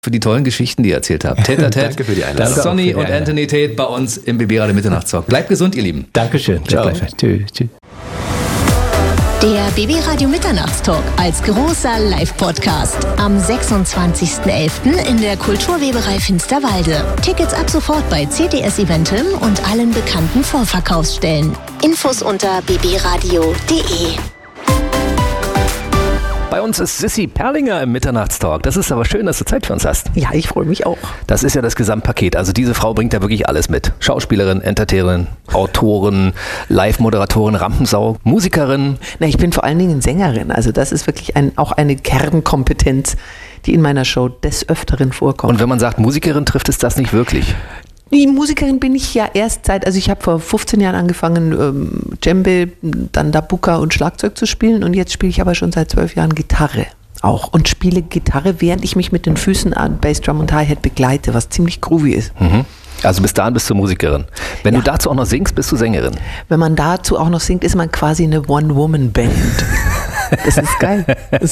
für die tollen Geschichten, die ihr erzählt habt. Danke für die Einladung. Sonny und Anthony Tate bei uns im BB Radio Mitternachtstalk. Bleibt gesund, ihr Lieben. Dankeschön. Ciao. Tschüss. Der BB Radio Mitternachtstalk als großer Live-Podcast am 26.11. in der Kulturweberei Finsterwalde. Tickets ab sofort bei CTS Eventim und allen bekannten Vorverkaufsstellen. Infos unter bbradio.de. Bei uns ist Sissi Perlinger im Mitternachtstalk. Das ist aber schön, dass du Zeit für uns hast. Ja, ich freue mich auch. Das ist ja das Gesamtpaket. Also diese Frau bringt da wirklich alles mit. Schauspielerin, Entertainerin, Autorin, Live-Moderatorin, Rampensau, Musikerin. Na, ich bin vor allen Dingen Sängerin. Also das ist wirklich auch eine Kernkompetenz, die in meiner Show des Öfteren vorkommt. Und wenn man sagt Musikerin, trifft es das nicht wirklich? Die Musikerin bin ich ja erst also ich habe vor 15 Jahren angefangen, Djembe, dann Dabuka und Schlagzeug zu spielen und jetzt spiele ich aber schon seit 12 Jahren Gitarre auch und spiele Gitarre, während ich mich mit den Füßen an Bassdrum und Hi-Hat begleite, was ziemlich groovy ist. Mhm. Also bis dahin bist du Musikerin. Wenn du dazu auch noch singst, bist du Sängerin. Wenn man dazu auch noch singt, ist man quasi eine One-Woman-Band. Das ist geil.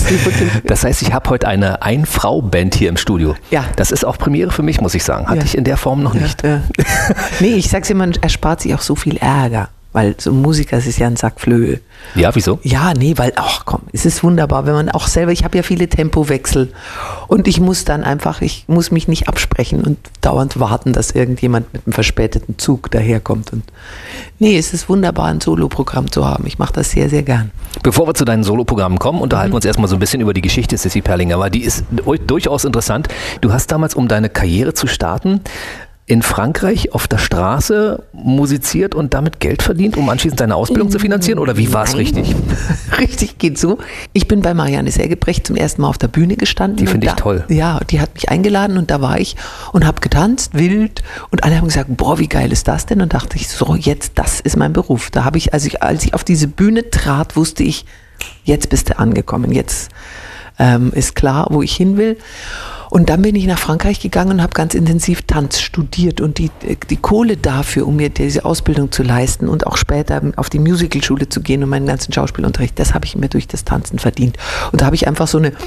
Das heißt, ich habe heute eine Ein-Frau-Band hier im Studio. Ja. Das ist auch Premiere für mich, muss ich sagen. Hatte ich in der Form noch nicht. Ja. Nee, ich sag's dir, man erspart sich auch so viel Ärger. Weil so ein Musiker, es ist ja ein Sack Flöhe. Ja, wieso? Ja, nee, weil, ach komm, es ist wunderbar, wenn man auch selber, ich habe ja viele Tempowechsel und ich muss mich nicht absprechen und dauernd warten, dass irgendjemand mit einem verspäteten Zug daherkommt. Und nee, es ist wunderbar, ein Soloprogramm zu haben. Ich mache das sehr, sehr gern. Bevor wir zu deinen Soloprogrammen kommen, unterhalten wir uns erstmal so ein bisschen über die Geschichte Sissi Perlinger, weil die ist durchaus interessant. Du hast damals, um deine Karriere zu starten, in Frankreich auf der Straße musiziert und damit Geld verdient, um anschließend deine Ausbildung zu finanzieren? Oder wie war es richtig? Richtig geht so. Ich bin bei Marianne Sägebrecht zum ersten Mal auf der Bühne gestanden. Die finde ich toll. Ja, die hat mich eingeladen und da war ich und habe getanzt, wild. Und alle haben gesagt, boah, wie geil ist das denn? Und dachte ich, so jetzt, das ist mein Beruf. Da habe ich, als ich auf diese Bühne trat, wusste ich, jetzt bist du angekommen. Jetzt ist klar, wo ich hin will. Und dann bin ich nach Frankreich gegangen und habe ganz intensiv Tanz studiert und die Kohle dafür, um mir diese Ausbildung zu leisten und auch später auf die Musicalschule zu gehen und meinen ganzen Schauspielunterricht, das habe ich mir durch das Tanzen verdient. Und da habe ich einfach so eine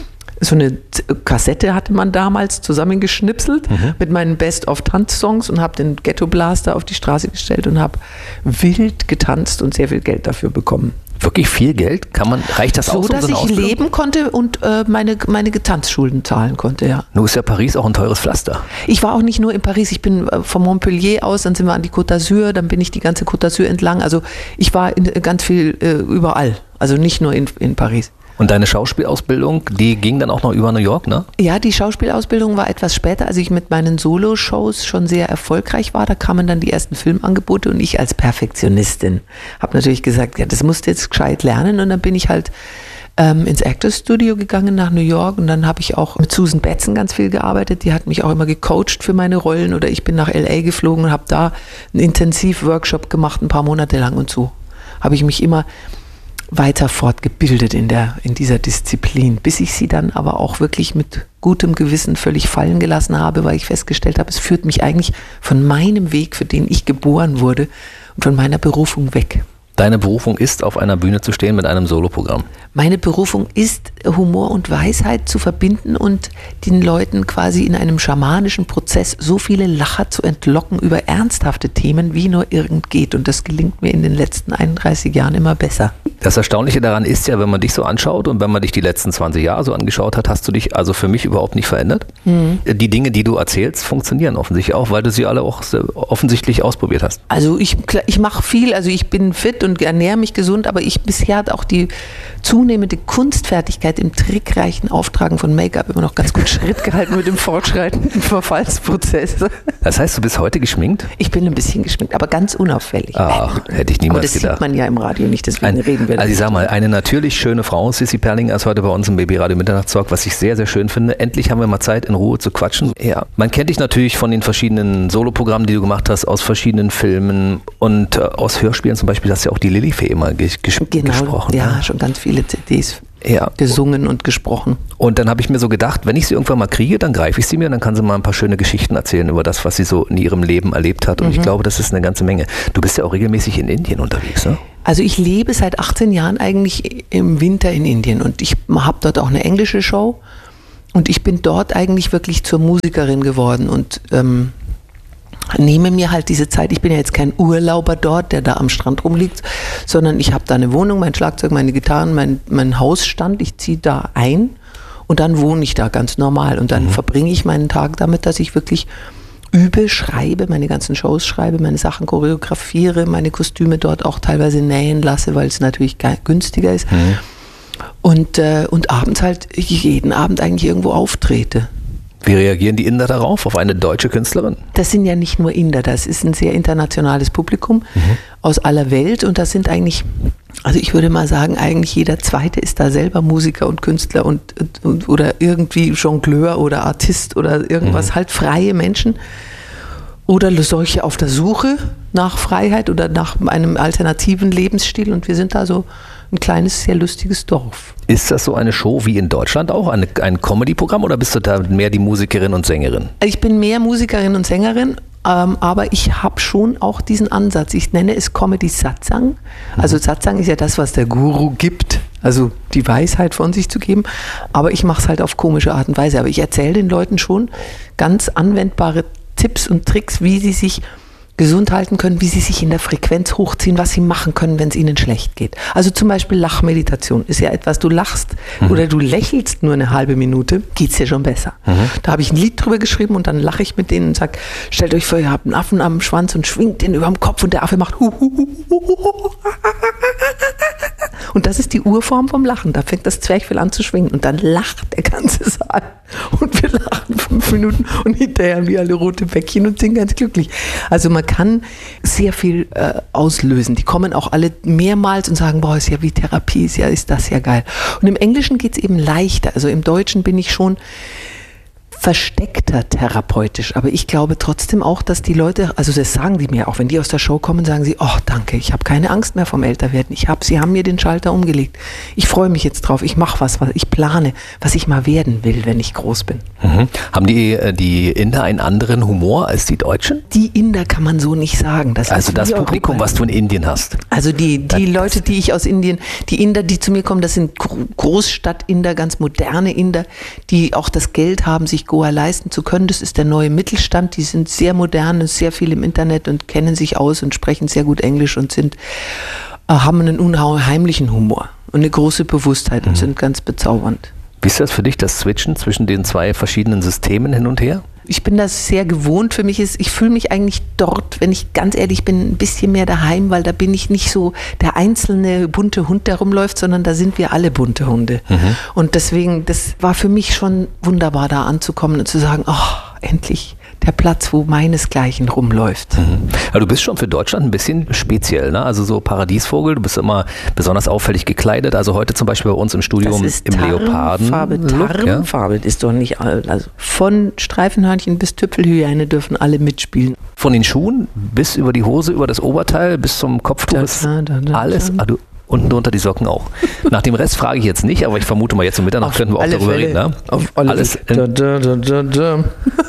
Kassette hatte man damals zusammengeschnipselt mit meinen Best-of-Tanz-Songs und habe den Ghetto Blaster auf die Straße gestellt und habe wild getanzt und sehr viel Geld dafür bekommen. Wirklich viel Geld? Reicht das aus, so, dass ich leben konnte und meine Tanzschulden zahlen konnte, ja. Nun ist ja Paris auch ein teures Pflaster. Ich war auch nicht nur in Paris, ich bin von Montpellier aus, dann sind wir an die Côte d'Azur, dann bin ich die ganze Côte d'Azur entlang. Also ich war ganz viel überall, also nicht nur in Paris. Und deine Schauspielausbildung, die ging dann auch noch über New York, ne? Ja, die Schauspielausbildung war etwas später, als ich mit meinen Solo-Shows schon sehr erfolgreich war. Da kamen dann die ersten Filmangebote und ich als Perfektionistin habe natürlich gesagt, ja, das musst du jetzt gescheit lernen. Und dann bin ich halt ins Actors Studio gegangen nach New York und dann habe ich auch mit Susan Batson ganz viel gearbeitet. Die hat mich auch immer gecoacht für meine Rollen oder ich bin nach L.A. geflogen und habe da einen Intensivworkshop gemacht, ein paar Monate lang und so habe ich mich immer weiter fortgebildet in dieser Disziplin, bis ich sie dann aber auch wirklich mit gutem Gewissen völlig fallen gelassen habe, weil ich festgestellt habe, es führt mich eigentlich von meinem Weg, für den ich geboren wurde und von meiner Berufung weg. Deine Berufung ist, auf einer Bühne zu stehen mit einem Soloprogramm? Meine Berufung ist, Humor und Weisheit zu verbinden und den Leuten quasi in einem schamanischen Prozess so viele Lacher zu entlocken über ernsthafte Themen, wie nur irgend geht. Und das gelingt mir in den letzten 31 Jahren immer besser. Das Erstaunliche daran ist ja, wenn man dich so anschaut und wenn man dich die letzten 20 Jahre so angeschaut hat, hast du dich also für mich überhaupt nicht verändert. Die Dinge, die du erzählst, funktionieren offensichtlich auch, weil du sie alle auch offensichtlich ausprobiert hast. Also ich mache viel, also ich bin fit und ernähre mich gesund, aber bisher hat auch die zunehmende Kunstfertigkeit im trickreichen Auftragen von Make-up immer noch ganz gut Schritt gehalten mit dem fortschreitenden Verfallsprozess. Das heißt, du bist heute geschminkt? Ich bin ein bisschen geschminkt, aber ganz unauffällig. Ach, hätte ich niemals gedacht. Aber das sieht man ja im Radio nicht, deswegen reden wir. Also ich sag mal, eine natürlich schöne Frau, Sissi Perlinger, ist heute bei uns im BB Radio Mitternachtstalk, was ich sehr, sehr schön finde. Endlich haben wir mal Zeit, in Ruhe zu quatschen. Ja, man kennt dich natürlich von den verschiedenen Soloprogrammen, die du gemacht hast, aus verschiedenen Filmen und aus Hörspielen zum Beispiel, hast du ja auch die Lilifee immer gesprochen. Ja, schon ganz viele CDs gesungen und gesprochen. Und dann habe ich mir so gedacht, wenn ich sie irgendwann mal kriege, dann greife ich sie mir, dann kann sie mal ein paar schöne Geschichten erzählen über das, was sie so in ihrem Leben erlebt hat. Und ich glaube, das ist eine ganze Menge. Du bist ja auch regelmäßig in Indien unterwegs, ne? Also ich lebe seit 18 Jahren eigentlich im Winter in Indien und ich habe dort auch eine englische Show Und ich bin dort eigentlich wirklich zur Musikerin geworden und nehme mir halt diese Zeit. Ich bin ja jetzt kein Urlauber dort, der da am Strand rumliegt, sondern ich habe da eine Wohnung, mein Schlagzeug, meine Gitarren, mein Hausstand. Ich ziehe da ein und dann wohne ich da ganz normal. Und dann verbringe ich meinen Tag damit, dass ich wirklich übe, schreibe, meine ganzen Shows schreibe, meine Sachen choreografiere, meine Kostüme dort auch teilweise nähen lasse, weil es natürlich günstiger ist. Und abends halt jeden Abend eigentlich irgendwo auftrete. Wie reagieren die Inder darauf, auf eine deutsche Künstlerin? Das sind ja nicht nur Inder, das ist ein sehr internationales Publikum aus aller Welt und das sind eigentlich, also ich würde mal sagen, eigentlich jeder Zweite ist da selber Musiker und Künstler und oder irgendwie Jongleur oder Artist oder irgendwas, halt freie Menschen oder solche auf der Suche nach Freiheit oder nach einem alternativen Lebensstil und wir sind da so ein kleines, sehr lustiges Dorf. Ist das so eine Show wie in Deutschland auch, ein Comedy-Programm oder bist du da mehr die Musikerin und Sängerin? Ich bin mehr Musikerin und Sängerin, aber ich habe schon auch diesen Ansatz. Ich nenne es Comedy Satsang. Also Satsang ist ja das, was der Guru gibt, also die Weisheit von sich zu geben, aber ich mache es halt auf komische Art und Weise. Aber ich erzähle den Leuten schon ganz anwendbare Tipps und Tricks, wie sie sich gesund halten können, wie sie sich in der Frequenz hochziehen, was sie machen können, wenn es ihnen schlecht geht. Also zum Beispiel Lachmeditation ist ja etwas, du lachst oder du lächelst nur eine halbe Minute, geht es dir schon besser. Da habe ich ein Lied drüber geschrieben und dann lache ich mit denen und sage, stellt euch vor, ihr habt einen Affen am Schwanz und schwingt den über dem Kopf und der Affe macht und das ist die Urform vom Lachen. Da fängt das Zwerchfell an zu schwingen und dann lacht der ganze Saal und wir lachen 5 Minuten und hinterher wie alle rote Bäckchen und sind ganz glücklich. Also man kann sehr viel auslösen. Die kommen auch alle mehrmals und sagen, boah, ist ja wie Therapie, ist das ja geil. Und im Englischen geht es eben leichter. Also im Deutschen bin ich schon versteckter therapeutisch, aber ich glaube trotzdem auch, dass die Leute, also das sagen die mir auch, wenn die aus der Show kommen, sagen sie, oh danke, ich habe keine Angst mehr vom Älterwerden, sie haben mir den Schalter umgelegt, ich freue mich jetzt drauf, ich mache was ich plane, was ich mal werden will, wenn ich groß bin. Haben die Inder einen anderen Humor als die Deutschen? Die Inder kann man so nicht sagen. Das also das Publikum, was du in Indien hast? Also die Leute, die ich aus Indien, die Inder, die zu mir kommen, das sind Großstadt-Inder, ganz moderne Inder, die auch das Geld haben, sich Goa leisten zu können. Das ist der neue Mittelstand. Die sind sehr modern, sehr viel im Internet und kennen sich aus und sprechen sehr gut Englisch und haben einen unheimlichen Humor und eine große Bewusstheit und sind ganz bezaubernd. Wie ist das für dich, das Switchen zwischen den zwei verschiedenen Systemen hin und her? Ich bin das sehr gewohnt. Für mich ich fühle mich eigentlich dort, wenn ich ganz ehrlich bin, ein bisschen mehr daheim, weil da bin ich nicht so der einzelne bunte Hund, der rumläuft, sondern da sind wir alle bunte Hunde. Und deswegen, das war für mich schon wunderbar, da anzukommen und zu sagen, ach, endlich der Platz, wo meinesgleichen rumläuft. Ja, du bist schon für Deutschland ein bisschen speziell, ne? Also so Paradiesvogel, du bist immer besonders auffällig gekleidet. Also heute zum Beispiel bei uns im Studio im Leopardenfarbe. Tarnfarbe ist doch nicht, also von Streifenhörnchen bis Tüpfelhyäne dürfen alle mitspielen. Von den Schuhen bis über die Hose, über das Oberteil bis zum Kopftuch ist alles. Unten drunter die Socken auch. Nach dem Rest frage ich jetzt nicht, aber ich vermute mal, jetzt um Mitternacht könnten wir auch darüber reden. Ne? Auf alle Fälle.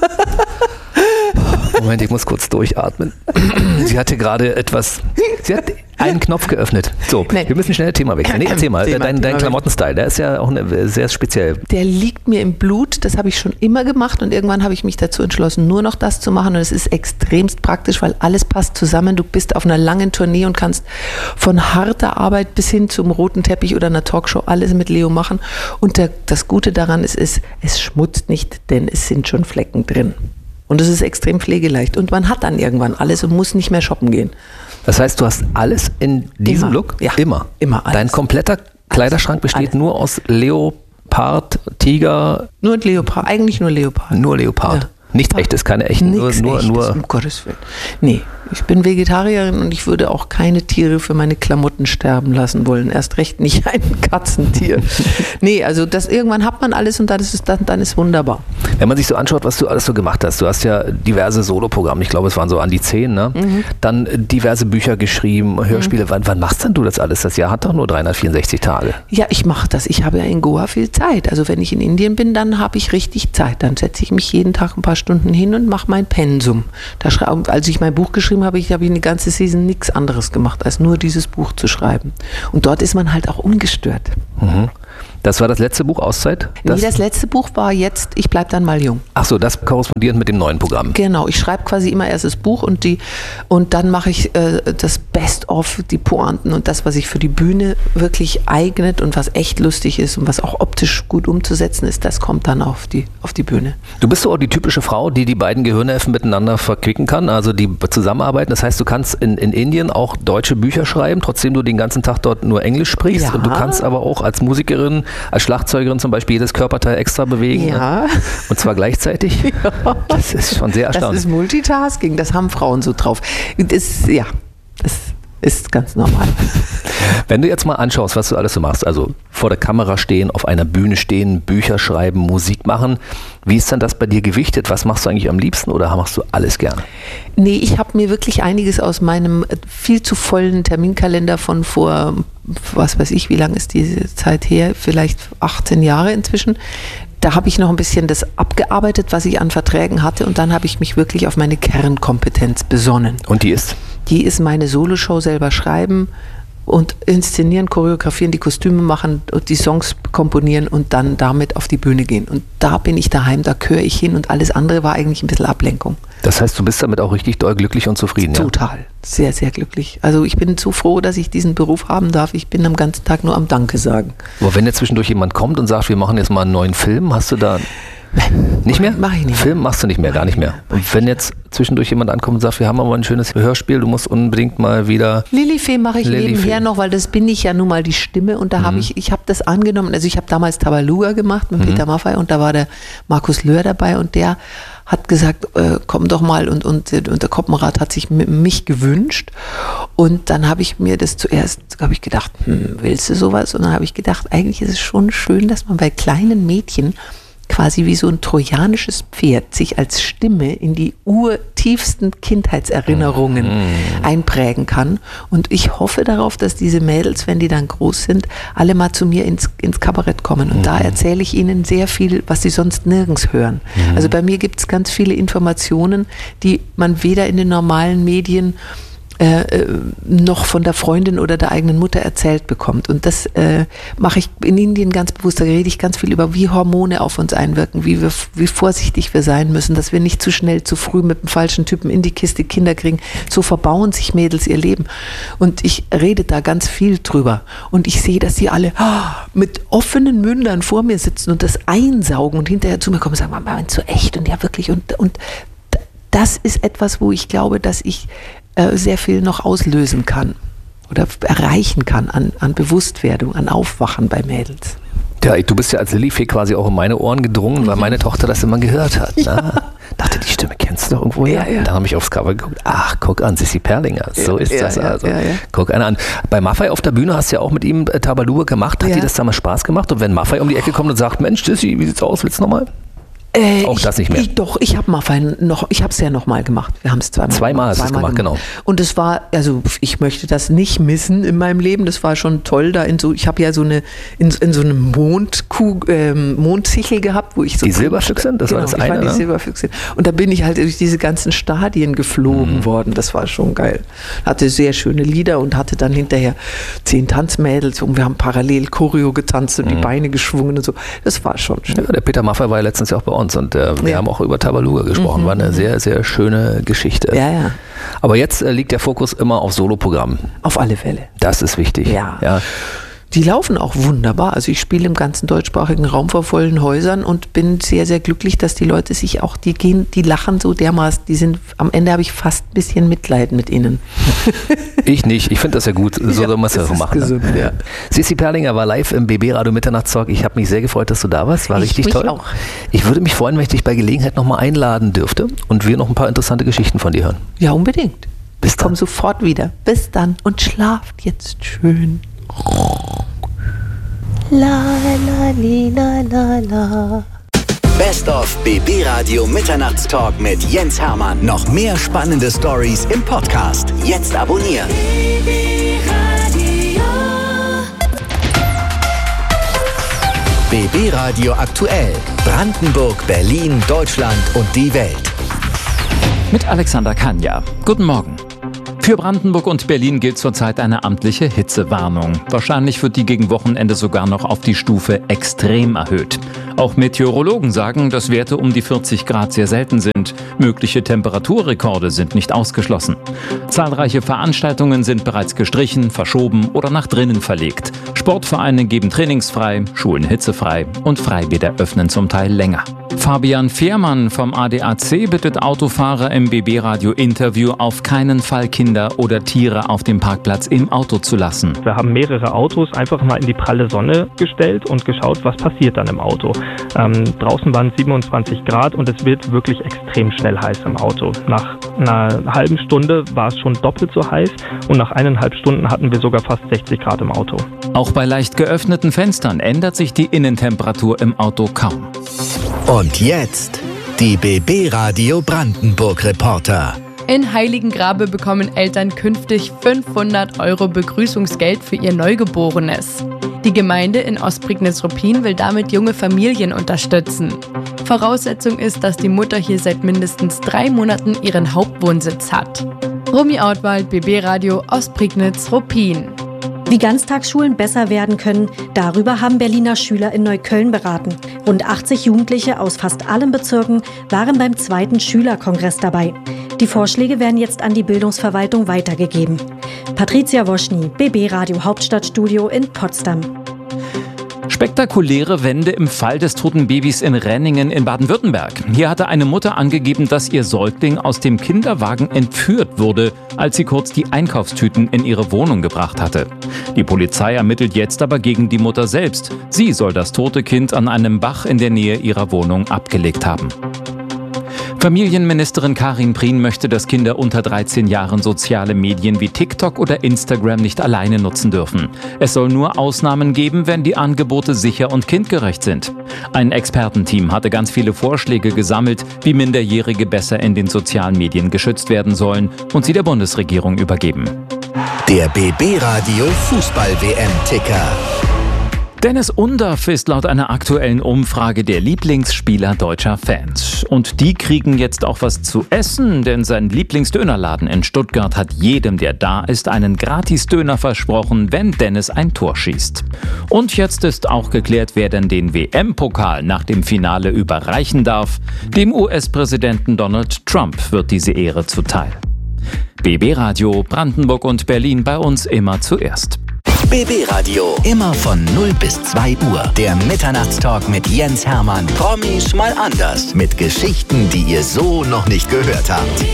Moment, ich muss kurz durchatmen. Sie hatte gerade sie hat einen Knopf geöffnet. So, wir müssen schnell Thema wechseln. Nee, erzähl mal, dein Klamottenstyle, der ist ja auch sehr speziell. Der liegt mir im Blut, das habe ich schon immer gemacht und irgendwann habe ich mich dazu entschlossen, nur noch das zu machen und es ist extremst praktisch, weil alles passt zusammen. Du bist auf einer langen Tournee und kannst von harter Arbeit bis hin zum roten Teppich oder einer Talkshow alles mit Leo machen und das Gute daran ist, es schmutzt nicht, denn es sind schon Flecken drin. Und es ist extrem pflegeleicht. Und man hat dann irgendwann alles und muss nicht mehr shoppen gehen. Das heißt, du hast alles in diesem Look? Ja, immer alles. Dein kompletter Kleiderschrank besteht nur aus Leopard, Tiger? Nur Leopard, eigentlich nur Leopard. Nur Leopard. Ja. Nichts Echtes, keine echten, nur um Gottes Willen. Nee, ich bin Vegetarierin und ich würde auch keine Tiere für meine Klamotten sterben lassen wollen. Erst recht nicht ein Katzentier. Nee, also irgendwann hat man alles und dann ist wunderbar. Wenn man sich so anschaut, was du alles so gemacht hast, du hast ja diverse Soloprogramme, ich glaube es waren so an die 10, ne? Dann diverse Bücher geschrieben, Hörspiele. Wann machst denn du das alles? Das Jahr hat doch nur 364 Tage. Ja, ich mache das. Ich habe ja in Goa viel Zeit. Also wenn ich in Indien bin, dann habe ich richtig Zeit. Dann setze ich mich jeden Tag ein paar Stunden hin und mache mein Pensum. Als ich mein Buch geschrieben habe, ich eine ganze Season nichts anderes gemacht, als nur dieses Buch zu schreiben. Und dort ist man halt auch ungestört. Das war das letzte Buch, Auszeit? Das letzte Buch war jetzt Ich bleib dann mal jung. Ach so, das korrespondiert mit dem neuen Programm. Genau, ich schreibe quasi immer erst das Buch und dann mache ich das Best-of, die Pointen und das, was sich für die Bühne wirklich eignet und was echt lustig ist und was auch optisch gut umzusetzen ist, das kommt dann auf die Bühne. Du bist so auch die typische Frau, die beiden Gehirnhälften miteinander verquicken kann, also die zusammenarbeiten. Das heißt, du kannst in Indien auch deutsche Bücher schreiben, trotzdem du den ganzen Tag dort nur Englisch sprichst. Ja. Und du kannst aber auch als Musikerin, als Schlagzeugerin zum Beispiel jedes Körperteil extra bewegen. Ja. Und zwar gleichzeitig. Ja. Das ist schon sehr erstaunlich. Das ist Multitasking, das haben Frauen so drauf. Das ist ganz normal. Wenn du jetzt mal anschaust, was du alles so machst, also vor der Kamera stehen, auf einer Bühne stehen, Bücher schreiben, Musik machen, wie ist dann das bei dir gewichtet? Was machst du eigentlich am liebsten oder machst du alles gerne? Nee, ich habe mir wirklich einiges aus meinem viel zu vollen Terminkalender von vor, was weiß ich, wie lange ist diese Zeit her, vielleicht 18 Jahre inzwischen. Da habe ich noch ein bisschen das abgearbeitet, was ich an Verträgen hatte und dann habe ich mich wirklich auf meine Kernkompetenz besonnen. Und die ist? Die ist meine Soloshow selber schreiben und inszenieren, choreografieren, die Kostüme machen, die Songs komponieren und dann damit auf die Bühne gehen. Und da bin ich daheim, da gehöre ich hin und alles andere war eigentlich ein bisschen Ablenkung. Das heißt, du bist damit auch richtig doll glücklich und zufrieden, Total, ja? Sehr, sehr glücklich. Also ich bin so froh, dass ich diesen Beruf haben darf. Ich bin am ganzen Tag nur am Danke sagen. Aber wenn jetzt zwischendurch jemand kommt und sagt, wir machen jetzt mal einen neuen Film, hast du da... Nicht mehr? Mach ich nicht. Film machst du nicht mehr, gar nicht mehr. Und wenn jetzt zwischendurch jemand ankommt und sagt, wir haben aber ein schönes Hörspiel, du musst unbedingt mal wieder... Lilifee mache ich nebenher noch, weil das bin ich ja nun mal die Stimme und da habe ich habe das angenommen, also ich habe damals Tabaluga gemacht mit Peter Maffay und da war der Markus Löhr dabei und der hat gesagt, komm doch mal und der Koppenrad hat sich mich gewünscht und dann habe ich mir das zuerst, habe ich gedacht, willst du sowas? Und dann habe ich gedacht, eigentlich ist es schon schön, dass man bei kleinen Mädchen quasi wie so ein trojanisches Pferd sich als Stimme in die urtiefsten Kindheitserinnerungen einprägen kann. Und ich hoffe darauf, dass diese Mädels, wenn die dann groß sind, alle mal zu mir ins Kabarett kommen. Und da erzähle ich ihnen sehr viel, was sie sonst nirgends hören. Also bei mir gibt es ganz viele Informationen, die man weder in den normalen Medien noch von der Freundin oder der eigenen Mutter erzählt bekommt. Und das mache ich in Indien ganz bewusst. Da rede ich ganz viel über, wie Hormone auf uns einwirken, wie vorsichtig wir sein müssen, dass wir nicht zu schnell, zu früh mit dem falschen Typen in die Kiste Kinder kriegen. So verbauen sich Mädels ihr Leben. Und ich rede da ganz viel drüber. Und ich sehe, dass sie alle mit offenen Mündern vor mir sitzen und das einsaugen und hinterher zu mir kommen und sagen, Mama, meinst du echt? Und ja, wirklich. Und das ist etwas, wo ich glaube, dass ich sehr viel noch auslösen kann oder erreichen kann an Bewusstwerdung, an Aufwachen bei Mädels. Ja, du bist ja als Lilifee quasi auch in meine Ohren gedrungen, weil meine Tochter das immer gehört hat. Ne? Ja. Dachte, die Stimme kennst du doch irgendwo her. Ja. Dann habe ich aufs Cover geguckt. Ach, guck an, Sissi Perlinger. So ist das also. Ja. Guck einer an. Bei Maffay auf der Bühne hast du ja auch mit ihm Tabaluga gemacht. Hat dir das damals Spaß gemacht? Und wenn Maffay um die Ecke kommt und sagt, Mensch, Sissi, wie sieht's aus? Willst du nochmal? Auch das nicht mehr. Ich habe Maffay ich habe es ja nochmal gemacht. Wir haben es zweimal hast du es gemacht, genau. Und es war, also ich möchte das nicht missen in meinem Leben. Das war schon toll da ich habe ja so eine in so einem Mondsichel gehabt, wo ich so... Die Silberfüchsin? Das war das eine, die Silberfüchsin. Und da bin ich halt durch diese ganzen Stadien geflogen worden. Das war schon geil. Hatte sehr schöne Lieder und hatte dann hinterher 10 Tanzmädels und wir haben parallel Choreo getanzt und die Beine geschwungen und so. Das war schon schön. Ja, der Peter Maffay war ja letztens ja auch bei uns. Und wir haben auch über Tabaluga gesprochen. War eine sehr, sehr schöne Geschichte. Ja. Aber jetzt liegt der Fokus immer auf Soloprogrammen. Auf alle Fälle. Das ist wichtig. Ja. Die laufen auch wunderbar. Also ich spiele im ganzen deutschsprachigen Raum vor vollen Häusern und bin sehr, sehr glücklich, dass die Leute sich auch, die lachen so dermaßen, am Ende habe ich fast ein bisschen Mitleid mit ihnen. Ich nicht, ich finde das ja gut, so soll man es ja auch machen. Gesund, ja. Sissi Perlinger war live im BB Radio Mitternachtstalk. Ich habe mich sehr gefreut, dass du da warst, war richtig toll. Auch. Ich würde mich freuen, wenn ich dich bei Gelegenheit nochmal einladen dürfte und wir noch ein paar interessante Geschichten von dir hören. Ja, unbedingt. Bis dann. Komm sofort wieder. Bis dann und schlaft jetzt schön. La la li, la la la. Best of BB Radio Mitternachtstalk mit Jens Hermann. Noch mehr spannende Stories im Podcast. Jetzt abonnieren. BB Radio aktuell. Brandenburg, Berlin, Deutschland und die Welt. Mit Alexander Kania. Guten Morgen. Für Brandenburg und Berlin gilt zurzeit eine amtliche Hitzewarnung. Wahrscheinlich wird die gegen Wochenende sogar noch auf die Stufe extrem erhöht. Auch Meteorologen sagen, dass Werte um die 40 Grad sehr selten sind. Mögliche Temperaturrekorde sind nicht ausgeschlossen. Zahlreiche Veranstaltungen sind bereits gestrichen, verschoben oder nach drinnen verlegt. Sportvereine geben trainingsfrei, Schulen hitzefrei und Freibäder öffnen zum Teil länger. Fabian Fehrmann vom ADAC bittet Autofahrer im BB-Radio-Interview auf keinen Fall Kinder oder Tiere auf dem Parkplatz im Auto zu lassen. Wir haben mehrere Autos einfach mal in die pralle Sonne gestellt und geschaut, was passiert dann im Auto. Draußen waren 27 Grad und es wird wirklich extrem schnell heiß im Auto. Nach einer halben Stunde war es schon doppelt so heiß und nach 1,5 Stunden hatten wir sogar fast 60 Grad im Auto. Auch bei leicht geöffneten Fenstern ändert sich die Innentemperatur im Auto kaum. Und jetzt die BB-Radio Brandenburg-Reporter. In Heiligengrabe bekommen Eltern künftig 500 € Begrüßungsgeld für ihr Neugeborenes. Die Gemeinde in Ostprignitz-Ruppin will damit junge Familien unterstützen. Voraussetzung ist, dass die Mutter hier seit mindestens 3 Monaten ihren Hauptwohnsitz hat. Romy Ortwald, BB-Radio Ostprignitz-Ruppin. Wie Ganztagsschulen besser werden können, darüber haben Berliner Schüler in Neukölln beraten. Rund 80 Jugendliche aus fast allen Bezirken waren beim 2. Schülerkongress dabei. Die Vorschläge werden jetzt an die Bildungsverwaltung weitergegeben. Patricia Woschny, BB-Radio Hauptstadtstudio in Potsdam. Spektakuläre Wende im Fall des toten Babys in Renningen in Baden-Württemberg. Hier hatte eine Mutter angegeben, dass ihr Säugling aus dem Kinderwagen entführt wurde, als sie kurz die Einkaufstüten in ihre Wohnung gebracht hatte. Die Polizei ermittelt jetzt aber gegen die Mutter selbst. Sie soll das tote Kind an einem Bach in der Nähe ihrer Wohnung abgelegt haben. Familienministerin Karin Prien möchte, dass Kinder unter 13 Jahren soziale Medien wie TikTok oder Instagram nicht alleine nutzen dürfen. Es soll nur Ausnahmen geben, wenn die Angebote sicher und kindgerecht sind. Ein Expertenteam hatte ganz viele Vorschläge gesammelt, wie Minderjährige besser in den sozialen Medien geschützt werden sollen und sie der Bundesregierung übergeben. Der BB-Radio Fußball-WM-Ticker. Dennis Undaff ist laut einer aktuellen Umfrage der Lieblingsspieler deutscher Fans. Und die kriegen jetzt auch was zu essen, denn sein Lieblingsdönerladen in Stuttgart hat jedem, der da ist, einen Gratis-Döner versprochen, wenn Dennis ein Tor schießt. Und jetzt ist auch geklärt, wer denn den WM-Pokal nach dem Finale überreichen darf. Dem US-Präsidenten Donald Trump wird diese Ehre zuteil. BB-Radio Brandenburg und Berlin, bei uns immer zuerst. BB-Radio, immer von 0 bis 2 Uhr. Der Mitternachtstalk mit Jens Hermann. Promis mal anders. Mit Geschichten, die ihr so noch nicht gehört habt.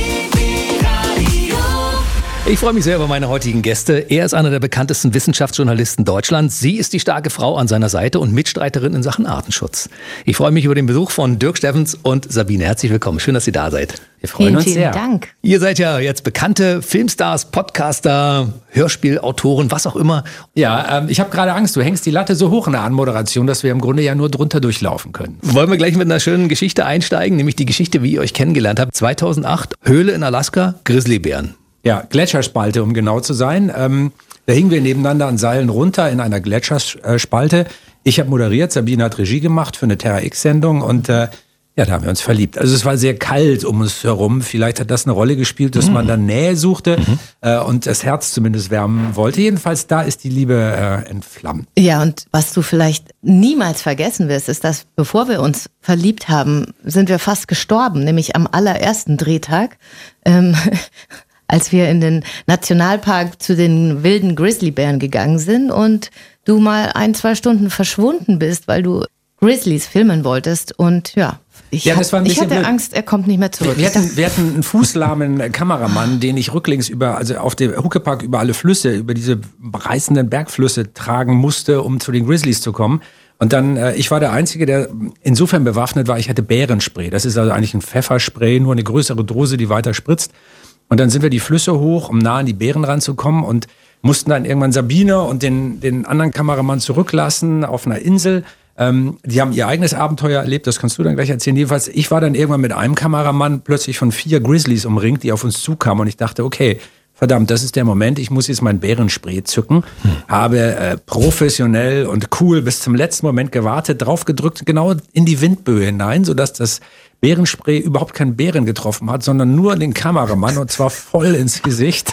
Ich freue mich sehr über meine heutigen Gäste. Er ist einer der bekanntesten Wissenschaftsjournalisten Deutschlands. Sie ist die starke Frau an seiner Seite und Mitstreiterin in Sachen Artenschutz. Ich freue mich über den Besuch von Dirk Steffens und Sabine. Herzlich willkommen. Schön, dass ihr da seid. Wir freuen uns sehr. Vielen Dank. Ihr seid ja jetzt bekannte Filmstars, Podcaster, Hörspielautoren, was auch immer. Ja, ich habe gerade Angst, du hängst die Latte so hoch in der Anmoderation, dass wir im Grunde ja nur drunter durchlaufen können. Wollen wir gleich mit einer schönen Geschichte einsteigen, nämlich die Geschichte, wie ihr euch kennengelernt habt. 2008, Höhle in Alaska, Grizzlybären. Ja, Gletscherspalte, um genau zu sein. Da hingen wir nebeneinander an Seilen runter in einer Gletscherspalte. Ich habe moderiert, Sabine hat Regie gemacht für eine Terra X-Sendung und ja, da haben wir uns verliebt. Also es war sehr kalt um uns herum. Vielleicht hat das eine Rolle gespielt, dass man dann Nähe suchte und das Herz zumindest wärmen wollte. Jedenfalls, da ist die Liebe entflammt. Ja, und was du vielleicht niemals vergessen wirst, ist, dass bevor wir uns verliebt haben, sind wir fast gestorben, nämlich am allerersten Drehtag. Als wir in den Nationalpark zu den wilden Grizzlybären gegangen sind und du mal 1-2 Stunden verschwunden bist, weil du Grizzlies filmen wolltest. Und ja, ich hatte Angst, er kommt nicht mehr zurück. Wir hatten einen fußlahmen Kameramann, den ich rücklings auf dem Huckepack über alle Flüsse, über diese reißenden Bergflüsse tragen musste, um zu den Grizzlies zu kommen. Und dann, ich war der Einzige, der insofern bewaffnet war, ich hatte Bärenspray. Das ist also eigentlich ein Pfefferspray, nur eine größere Dose, die weiter spritzt. Und dann sind wir die Flüsse hoch, um nah an die Bären ranzukommen und mussten dann irgendwann Sabine und den anderen Kameramann zurücklassen auf einer Insel. Die haben ihr eigenes Abenteuer erlebt, das kannst du dann gleich erzählen. Jedenfalls, ich war dann irgendwann mit einem Kameramann plötzlich von 4 Grizzlies umringt, die auf uns zukamen und ich dachte, okay, verdammt, das ist der Moment, ich muss jetzt mein Bärenspray zücken. Habe professionell und cool bis zum letzten Moment gewartet, draufgedrückt, genau in die Windböe hinein, sodass das Bärenspray überhaupt keinen Bären getroffen hat, sondern nur den Kameramann und zwar voll ins Gesicht.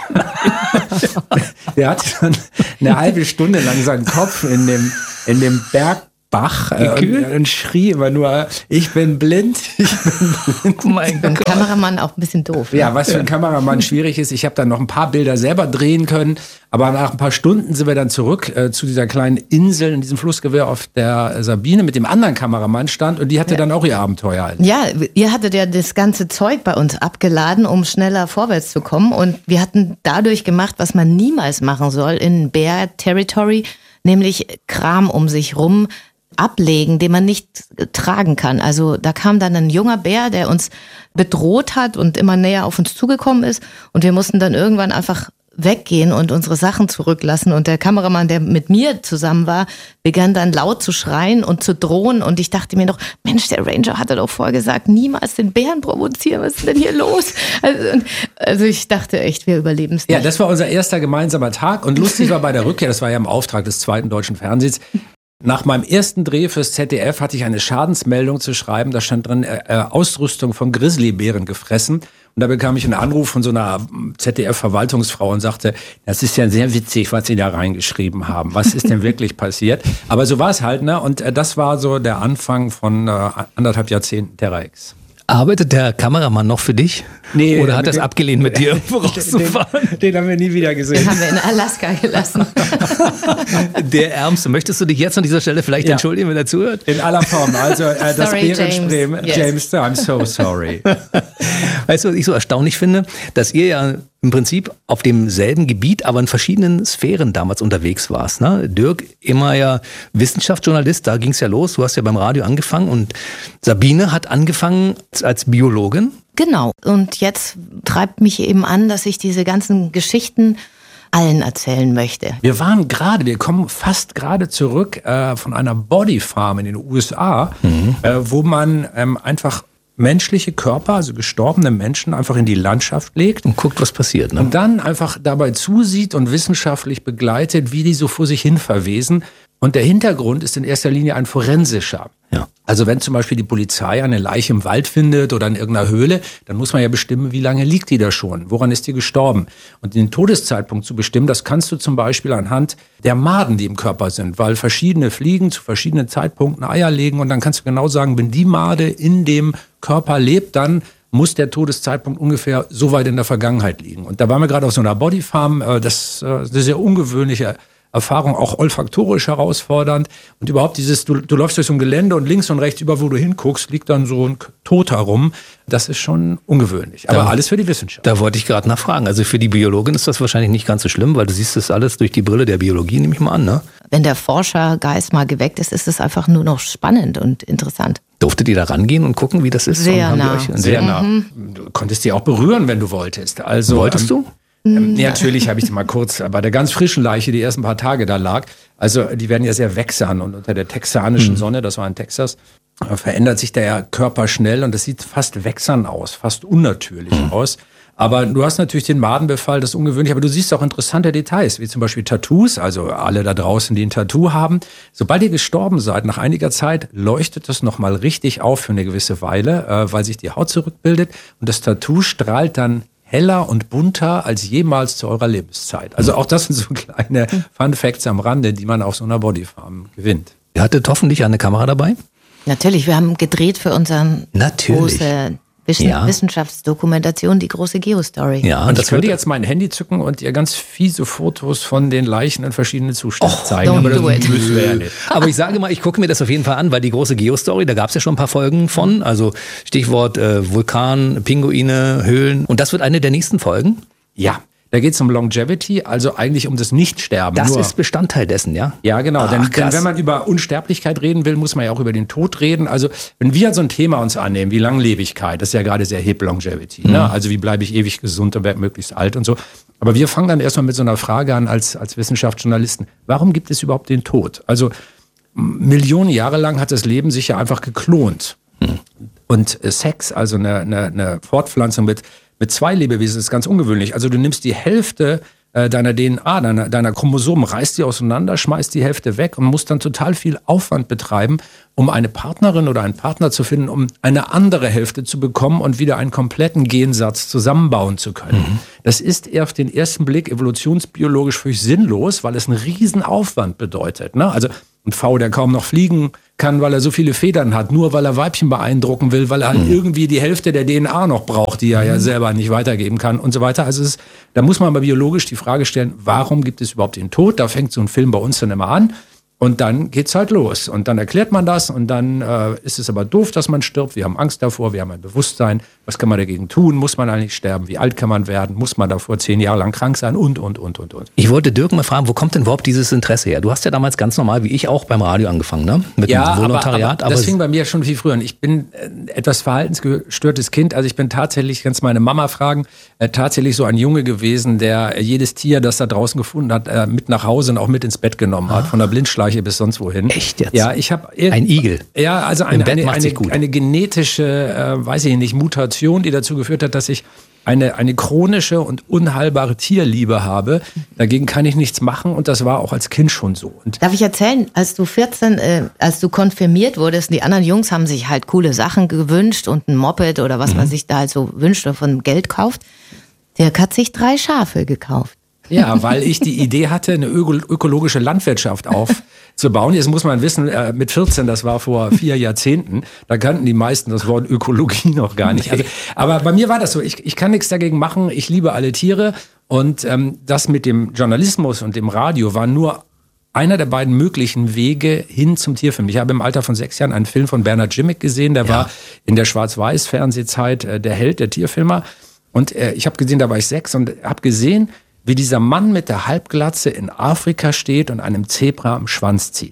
Der hat dann eine halbe Stunde lang seinen Kopf in dem Bergbach und schrie immer nur, ich bin blind, ich bin blind. Oh mein Gott. Kameramann auch ein bisschen doof. Ja, was für ein Kameramann schwierig ist. Ich habe dann noch ein paar Bilder selber drehen können, aber nach ein paar Stunden sind wir dann zurück zu dieser kleinen Insel in diesem Flussgewirr, auf der Sabine mit dem anderen Kameramann stand und die hatte dann auch ihr Abenteuer. Ja, ihr hattet ja das ganze Zeug bei uns abgeladen, um schneller vorwärts zu kommen und wir hatten dadurch gemacht, was man niemals machen soll in Bear Territory, nämlich Kram um sich rum ablegen, den man nicht tragen kann. Also da kam dann ein junger Bär, der uns bedroht hat und immer näher auf uns zugekommen ist und wir mussten dann irgendwann einfach weggehen und unsere Sachen zurücklassen und der Kameramann, der mit mir zusammen war, begann dann laut zu schreien und zu drohen und ich dachte mir noch, Mensch, der Ranger hatte doch vorher gesagt, niemals den Bären provozieren, was ist denn hier los? Also ich dachte echt, wir überleben es nicht. Ja, das war unser erster gemeinsamer Tag und lustig war bei der Rückkehr, das war ja im Auftrag des 2. Deutschen Fernsehens, nach meinem ersten Dreh fürs ZDF hatte ich eine Schadensmeldung zu schreiben. Da stand drin, Ausrüstung von Grizzlybären gefressen. Und da bekam ich einen Anruf von so einer ZDF-Verwaltungsfrau und sagte, das ist ja sehr witzig, was Sie da reingeschrieben haben. Was ist denn wirklich passiert? Aber so war es halt, ne? Und das war so der Anfang von 1,5 Jahrzehnten Terra X. Arbeitet der Kameramann noch für dich? Nee. Oder hat er es abgelehnt, mit dir vorauszufahren? Den haben wir nie wieder gesehen. Den haben wir in Alaska gelassen. Der Ärmste. Möchtest du dich jetzt an dieser Stelle vielleicht entschuldigen, wenn er zuhört? In aller Form. Also das Sorry, Bärenspray, James, I'm so sorry. Weißt du, was ich so erstaunlich finde? Dass ihr ja im Prinzip auf demselben Gebiet, aber in verschiedenen Sphären damals unterwegs warst. Ne? Dirk, immer ja Wissenschaftsjournalist, da ging es ja los. Du hast ja beim Radio angefangen und Sabine hat angefangen als Biologin. Genau. Und jetzt treibt mich eben an, dass ich diese ganzen Geschichten allen erzählen möchte. Wir kommen fast gerade zurück von einer Bodyfarm in den USA, wo man einfach menschliche Körper, also gestorbene Menschen, einfach in die Landschaft legt. Und guckt, was passiert. Ne? Und dann einfach dabei zusieht und wissenschaftlich begleitet, wie die so vor sich hin verwesen. Und der Hintergrund ist in erster Linie ein forensischer. Ja. Also wenn zum Beispiel die Polizei eine Leiche im Wald findet oder in irgendeiner Höhle, dann muss man ja bestimmen, wie lange liegt die da schon, woran ist die gestorben. Und den Todeszeitpunkt zu bestimmen, das kannst du zum Beispiel anhand der Maden, die im Körper sind, weil verschiedene Fliegen zu verschiedenen Zeitpunkten Eier legen und dann kannst du genau sagen, wenn die Made in dem Körper lebt, dann muss der Todeszeitpunkt ungefähr so weit in der Vergangenheit liegen. Und da waren wir gerade auf so einer Bodyfarm, das ist eine sehr ungewöhnliche Erfahrung, auch olfaktorisch herausfordernd. Und überhaupt du läufst durch so ein Gelände und links und rechts, über wo du hinguckst, liegt dann so ein Toter rum. Das ist schon ungewöhnlich. Aber alles für die Wissenschaft. Da wollte ich gerade nachfragen. Also für die Biologin ist das wahrscheinlich nicht ganz so schlimm, weil du siehst das alles durch die Brille der Biologie, nehme ich mal an, ne? Wenn der Forschergeist mal geweckt ist, ist es einfach nur noch spannend und interessant. Durftet ihr da rangehen und gucken, wie das ist? Sehr nah. Sehr nah. Du konntest die auch berühren, wenn du wolltest. Also, wolltest du? Natürlich habe ich die mal kurz bei der ganz frischen Leiche, die ersten paar Tage da lag. Also die werden ja sehr wächsern und unter der texanischen Sonne, das war in Texas, verändert sich der Körper schnell und das sieht fast wächsern aus, fast unnatürlich aus. Aber du hast natürlich den Madenbefall, das ist ungewöhnlich, aber du siehst auch interessante Details, wie zum Beispiel Tattoos, also alle da draußen, die ein Tattoo haben. Sobald ihr gestorben seid, nach einiger Zeit leuchtet das nochmal richtig auf für eine gewisse Weile, weil sich die Haut zurückbildet und das Tattoo strahlt dann heller und bunter als jemals zu eurer Lebenszeit. Also auch das sind so kleine Fun Facts am Rande, die man auf so einer Bodyfarm gewinnt. Ihr hattet hoffentlich eine Kamera dabei? Natürlich, wir haben gedreht für unseren große Wissenschaftsdokumentation, die große Geostory. Ja, und ich könnte jetzt mein Handy zücken und ihr ganz fiese Fotos von den Leichen in verschiedenen Zuständen zeigen. Aber das müssen wir ja nicht. Aber ich sage mal, ich gucke mir das auf jeden Fall an, weil die große Geostory, da gab es ja schon ein paar Folgen von. Also Stichwort Vulkan, Pinguine, Höhlen. Und das wird eine der nächsten Folgen? Ja. Da geht es um Longevity, also eigentlich um das Nichtsterben. Das ist Bestandteil dessen, ja? Ja, genau. Denn wenn man über Unsterblichkeit reden will, muss man ja auch über den Tod reden. Also wenn wir so ein Thema uns annehmen, wie Langlebigkeit, das ist ja gerade sehr hip, Longevity. Ne? Also wie bleibe ich ewig gesund und werde möglichst alt und so. Aber wir fangen dann erstmal mit so einer Frage an als Wissenschaftsjournalisten. Warum gibt es überhaupt den Tod? Also Millionen Jahre lang hat das Leben sich ja einfach geklont. Und Sex, also eine Fortpflanzung mit 2 Lebewesen ist ganz ungewöhnlich. Also du nimmst die Hälfte deiner DNA, deiner Chromosomen, reißt die auseinander, schmeißt die Hälfte weg und musst dann total viel Aufwand betreiben, um eine Partnerin oder einen Partner zu finden, um eine andere Hälfte zu bekommen und wieder einen kompletten Gensatz zusammenbauen zu können. Das ist eher auf den ersten Blick evolutionsbiologisch völlig sinnlos, weil es einen riesen Aufwand bedeutet. Ne? Also ein V, der kaum noch fliegen kann, weil er so viele Federn hat, nur weil er Weibchen beeindrucken will, weil er halt irgendwie die Hälfte der DNA noch braucht, die er ja selber nicht weitergeben kann und so weiter. Also da muss man mal biologisch die Frage stellen, warum gibt es überhaupt den Tod? Da fängt so ein Film bei uns dann immer an. Und dann geht's halt los. Und dann erklärt man das und dann ist es aber doof, dass man stirbt. Wir haben Angst davor, wir haben ein Bewusstsein. Was kann man dagegen tun? Muss man eigentlich sterben? Wie alt kann man werden? Muss man davor 10 Jahre lang krank sein? Und. Ich wollte Dirk mal fragen, wo kommt denn überhaupt dieses Interesse her? Du hast ja damals ganz normal, wie ich auch, beim Radio angefangen, ne? Mit dem Volontariat. Aber das fing bei mir schon viel früher an. Ich bin etwas verhaltensgestörtes Kind. Also ich bin tatsächlich, kannst meine Mama fragen, tatsächlich so ein Junge gewesen, der jedes Tier, das da draußen gefunden hat, mit nach Hause und auch mit ins Bett genommen hat. Von der Blindschleiche bis sonst wohin. Echt jetzt? Ja, ich habe ein Igel. Ja, also eine genetische, weiß ich nicht, Mutation, die dazu geführt hat, dass ich eine chronische und unheilbare Tierliebe habe. Dagegen kann ich nichts machen und das war auch als Kind schon so. Und darf ich erzählen, als du 14, als du konfirmiert wurdest, die anderen Jungs haben sich halt coole Sachen gewünscht und ein Moped oder was man sich da halt so wünscht oder von Geld kauft. Dirk hat sich 3 Schafe gekauft. Ja, weil ich die Idee hatte, eine ökologische Landwirtschaft aufzubauen. Jetzt muss man wissen, mit 14, das war vor 4 Jahrzehnten, da kannten die meisten das Wort Ökologie noch gar nicht. Also, aber bei mir war das so, ich kann nichts dagegen machen, ich liebe alle Tiere und das mit dem Journalismus und dem Radio war nur einer der beiden möglichen Wege hin zum Tierfilm. Ich habe im Alter von 6 Jahren einen Film von Bernhard Jimmick gesehen, der war in der Schwarz-Weiß-Fernsehzeit der Held, der Tierfilmer. Und ich habe gesehen, da war ich 6 und habe gesehen, wie dieser Mann mit der Halbglatze in Afrika steht und einem Zebra am Schwanz zieht.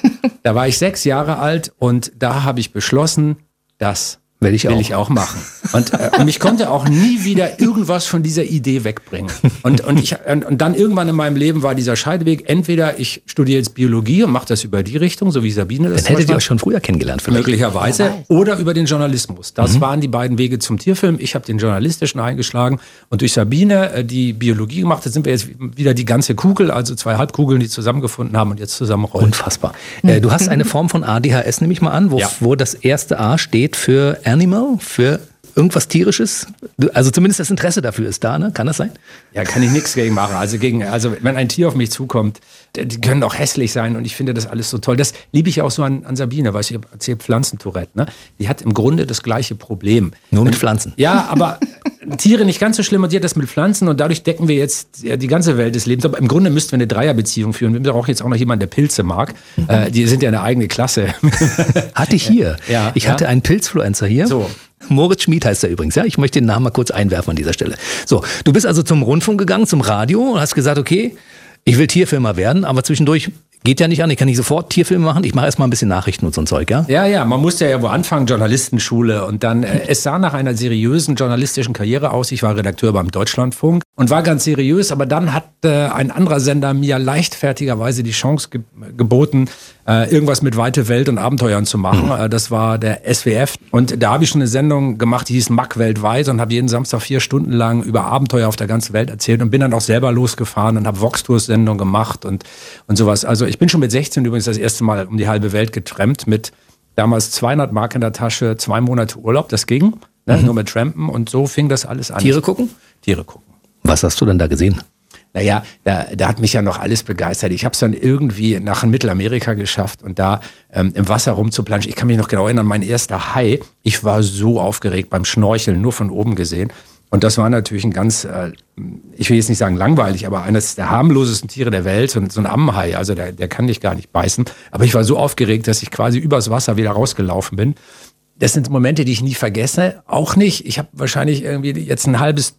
Da war ich 6 Jahre alt und da habe ich beschlossen, das will ich auch machen. Und mich konnte auch nie wieder irgendwas von dieser Idee wegbringen. Und dann irgendwann in meinem Leben war dieser Scheideweg, entweder ich studiere jetzt Biologie und mache das über die Richtung, so wie Sabine das dann hättet ihr euch schon früher kennengelernt vielleicht. Möglicherweise. Oder über den Journalismus. Das waren die beiden Wege zum Tierfilm. Ich habe den journalistischen eingeschlagen und durch Sabine, die Biologie gemacht hat, sind wir jetzt wieder die ganze Kugel, also 2 Halbkugeln, die zusammengefunden haben und jetzt zusammenrollen. Unfassbar. Du hast eine Form von ADHS, nehme ich mal an, wo das erste A steht für Animal, für irgendwas Tierisches? Also zumindest das Interesse dafür ist da, ne? Kann das sein? Ja, kann ich nichts gegen machen. Also wenn ein Tier auf mich zukommt, die können auch hässlich sein und ich finde das alles so toll. Das liebe ich auch so an Sabine, weil ich erzähle Pflanzentourette, ne? Die hat im Grunde das gleiche Problem. Nur mit Pflanzen. Ja, aber Tiere nicht ganz so schlimm und die hat das mit Pflanzen und dadurch decken wir jetzt die ganze Welt des Lebens. Aber im Grunde müssten wir eine Dreierbeziehung führen. Wir brauchen jetzt auch noch jemanden, der Pilze mag. Die sind ja eine eigene Klasse. Hatte ich hier. Ja, ich hatte einen Pilzfluencer hier. So. Moritz Schmid heißt er übrigens, ja. Ich möchte den Namen mal kurz einwerfen an dieser Stelle. So, du bist also zum Rundfunk gegangen, zum Radio und hast gesagt, okay, ich will Tierfilmer werden, aber zwischendurch geht ja nicht an, ich kann nicht sofort Tierfilme machen, ich mache erstmal ein bisschen Nachrichten und so ein Zeug, ja? Ja, man musste ja wo anfangen, Journalistenschule und dann, es sah nach einer seriösen journalistischen Karriere aus, ich war Redakteur beim Deutschlandfunk und war ganz seriös, aber dann hat ein anderer Sender mir leichtfertigerweise die Chance geboten, irgendwas mit Weite Welt und Abenteuern zu machen. Das war der SWF und da habe ich schon eine Sendung gemacht, die hieß Mack weltweit und habe jeden Samstag 4 Stunden lang über Abenteuer auf der ganzen Welt erzählt und bin dann auch selber losgefahren und habe Vox-Tours-Sendungen gemacht und sowas. Also ich bin schon mit 16 übrigens das erste Mal um die halbe Welt getrampt mit damals 200 Mark in der Tasche, 2 Monate Urlaub, das ging, ne, nur mit Trampen und so fing das alles an. Tiere gucken? Tiere gucken. Was hast du denn da gesehen? Naja, da hat mich ja noch alles begeistert. Ich habe es dann irgendwie nach Mittelamerika geschafft und da im Wasser rumzuplanschen. Ich kann mich noch genau erinnern, mein erster Hai, ich war so aufgeregt beim Schnorcheln, nur von oben gesehen. Und das war natürlich ein ganz, ich will jetzt nicht sagen langweilig, aber eines der harmlosesten Tiere der Welt, so ein Ammenhai, also der kann dich gar nicht beißen. Aber ich war so aufgeregt, dass ich quasi übers Wasser wieder rausgelaufen bin. Das sind Momente, die ich nie vergesse. Auch nicht. Ich habe wahrscheinlich irgendwie jetzt ein halbes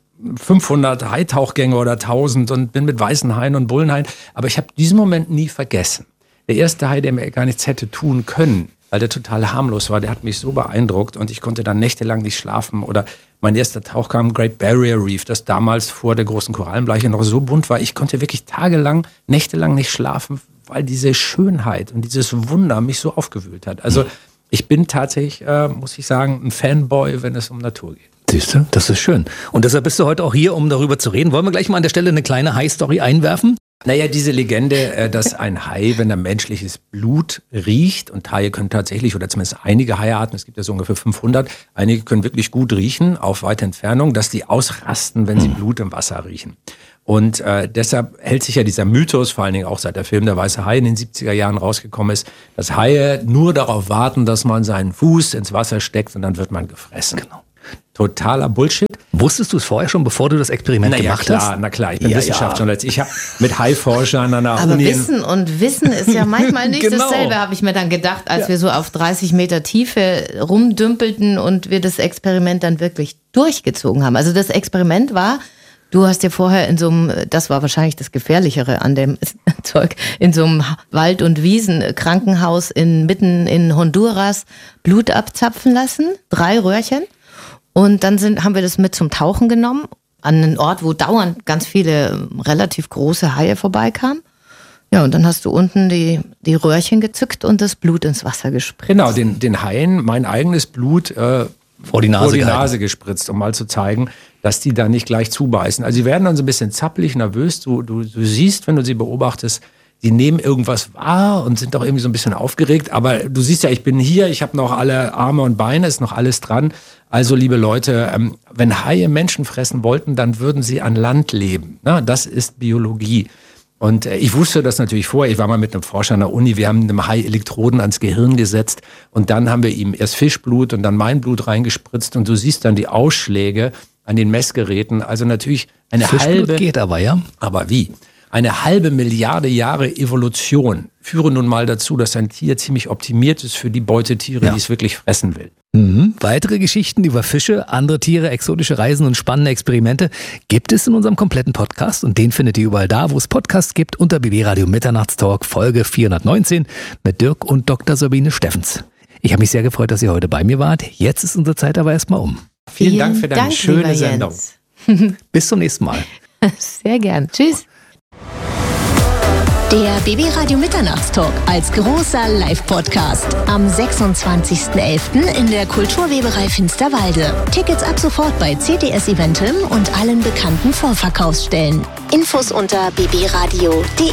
500 Haitauchgänge oder 1000 und bin mit weißen Haien und Bullenhaien. Aber ich habe diesen Moment nie vergessen. Der erste Hai, der mir gar nichts hätte tun können, weil der total harmlos war, der hat mich so beeindruckt und ich konnte dann nächtelang nicht schlafen. Oder mein erster Tauch kam Great Barrier Reef, das damals vor der großen Korallenbleiche noch so bunt war. Ich konnte wirklich tagelang, nächtelang nicht schlafen, weil diese Schönheit und dieses Wunder mich so aufgewühlt hat. Also ich bin tatsächlich, muss ich sagen, ein Fanboy, wenn es um Natur geht. Siehst du, das ist schön. Und deshalb bist du heute auch hier, um darüber zu reden. Wollen wir gleich mal an der Stelle eine kleine Hai-Story einwerfen? Naja, diese Legende, dass ein Hai, wenn er menschliches Blut riecht, und Haie können tatsächlich, oder zumindest einige Haiarten, es gibt ja so ungefähr 500, einige können wirklich gut riechen, auf weite Entfernung, dass die ausrasten, wenn sie Blut im Wasser riechen. Und deshalb hält sich ja dieser Mythos, vor allen Dingen auch seit der Film Der weiße Hai in den 70er Jahren rausgekommen ist, dass Haie nur darauf warten, dass man seinen Fuß ins Wasser steckt und dann wird man gefressen. Genau. Totaler Bullshit. Wusstest du es vorher schon, bevor du das Experiment gemacht hast? Na klar, ich bin Wissenschaftsjournalist. Ich habe mit Hai-Forschern an der Aber Uni... Wissen ist ja manchmal nicht Genau. dasselbe, habe ich mir dann gedacht, als wir so auf 30 Meter Tiefe rumdümpelten und wir das Experiment dann wirklich durchgezogen haben. Also das Experiment war, du hast dir vorher in so einem, das war wahrscheinlich das Gefährlichere an dem Zeug, in so einem Wald- und Wiesenkrankenhaus mitten in Honduras Blut abzapfen lassen, 3 Röhrchen. Und dann haben wir das mit zum Tauchen genommen, an einen Ort, wo dauernd ganz viele relativ große Haie vorbeikamen. Ja, und dann hast du unten die Röhrchen gezückt und das Blut ins Wasser gespritzt. Genau, den Haien mein eigenes Blut vor die Nase gespritzt, um mal zu zeigen, dass die da nicht gleich zubeißen. Also sie werden dann so ein bisschen zappelig, nervös. Du siehst, wenn du sie beobachtest, die nehmen irgendwas wahr und sind doch irgendwie so ein bisschen aufgeregt. Aber du siehst ja, ich bin hier, ich habe noch alle Arme und Beine, ist noch alles dran. Also liebe Leute, wenn Haie Menschen fressen wollten, dann würden sie an Land leben. Na, das ist Biologie. Und ich wusste das natürlich vorher. Ich war mal mit einem Forscher an der Uni. Wir haben einem Hai Elektroden ans Gehirn gesetzt. Und dann haben wir ihm erst Fischblut und dann mein Blut reingespritzt. Und du siehst dann die Ausschläge an den Messgeräten. Also natürlich eine Fischblut geht aber, ja. Aber wie? Eine halbe Milliarde Jahre Evolution führen nun mal dazu, dass ein Tier ziemlich optimiert ist für die Beutetiere, die es wirklich fressen will. Mhm. Weitere Geschichten über Fische, andere Tiere, exotische Reisen und spannende Experimente gibt es in unserem kompletten Podcast. Und den findet ihr überall da, wo es Podcasts gibt, unter BB Radio Mitternachtstalk Folge 419 mit Dirk und Dr. Sabine Steffens. Ich habe mich sehr gefreut, dass ihr heute bei mir wart. Jetzt ist unsere Zeit aber erstmal um. Vielen Dank für deine schöne Sendung. Bis zum nächsten Mal. Sehr gern. Tschüss. Der BB Radio Mitternachtstalk als großer Live-Podcast am 26.11. in der Kulturweberei Finsterwalde. Tickets ab sofort bei CTS Eventim und allen bekannten Vorverkaufsstellen. Infos unter bbradio.de.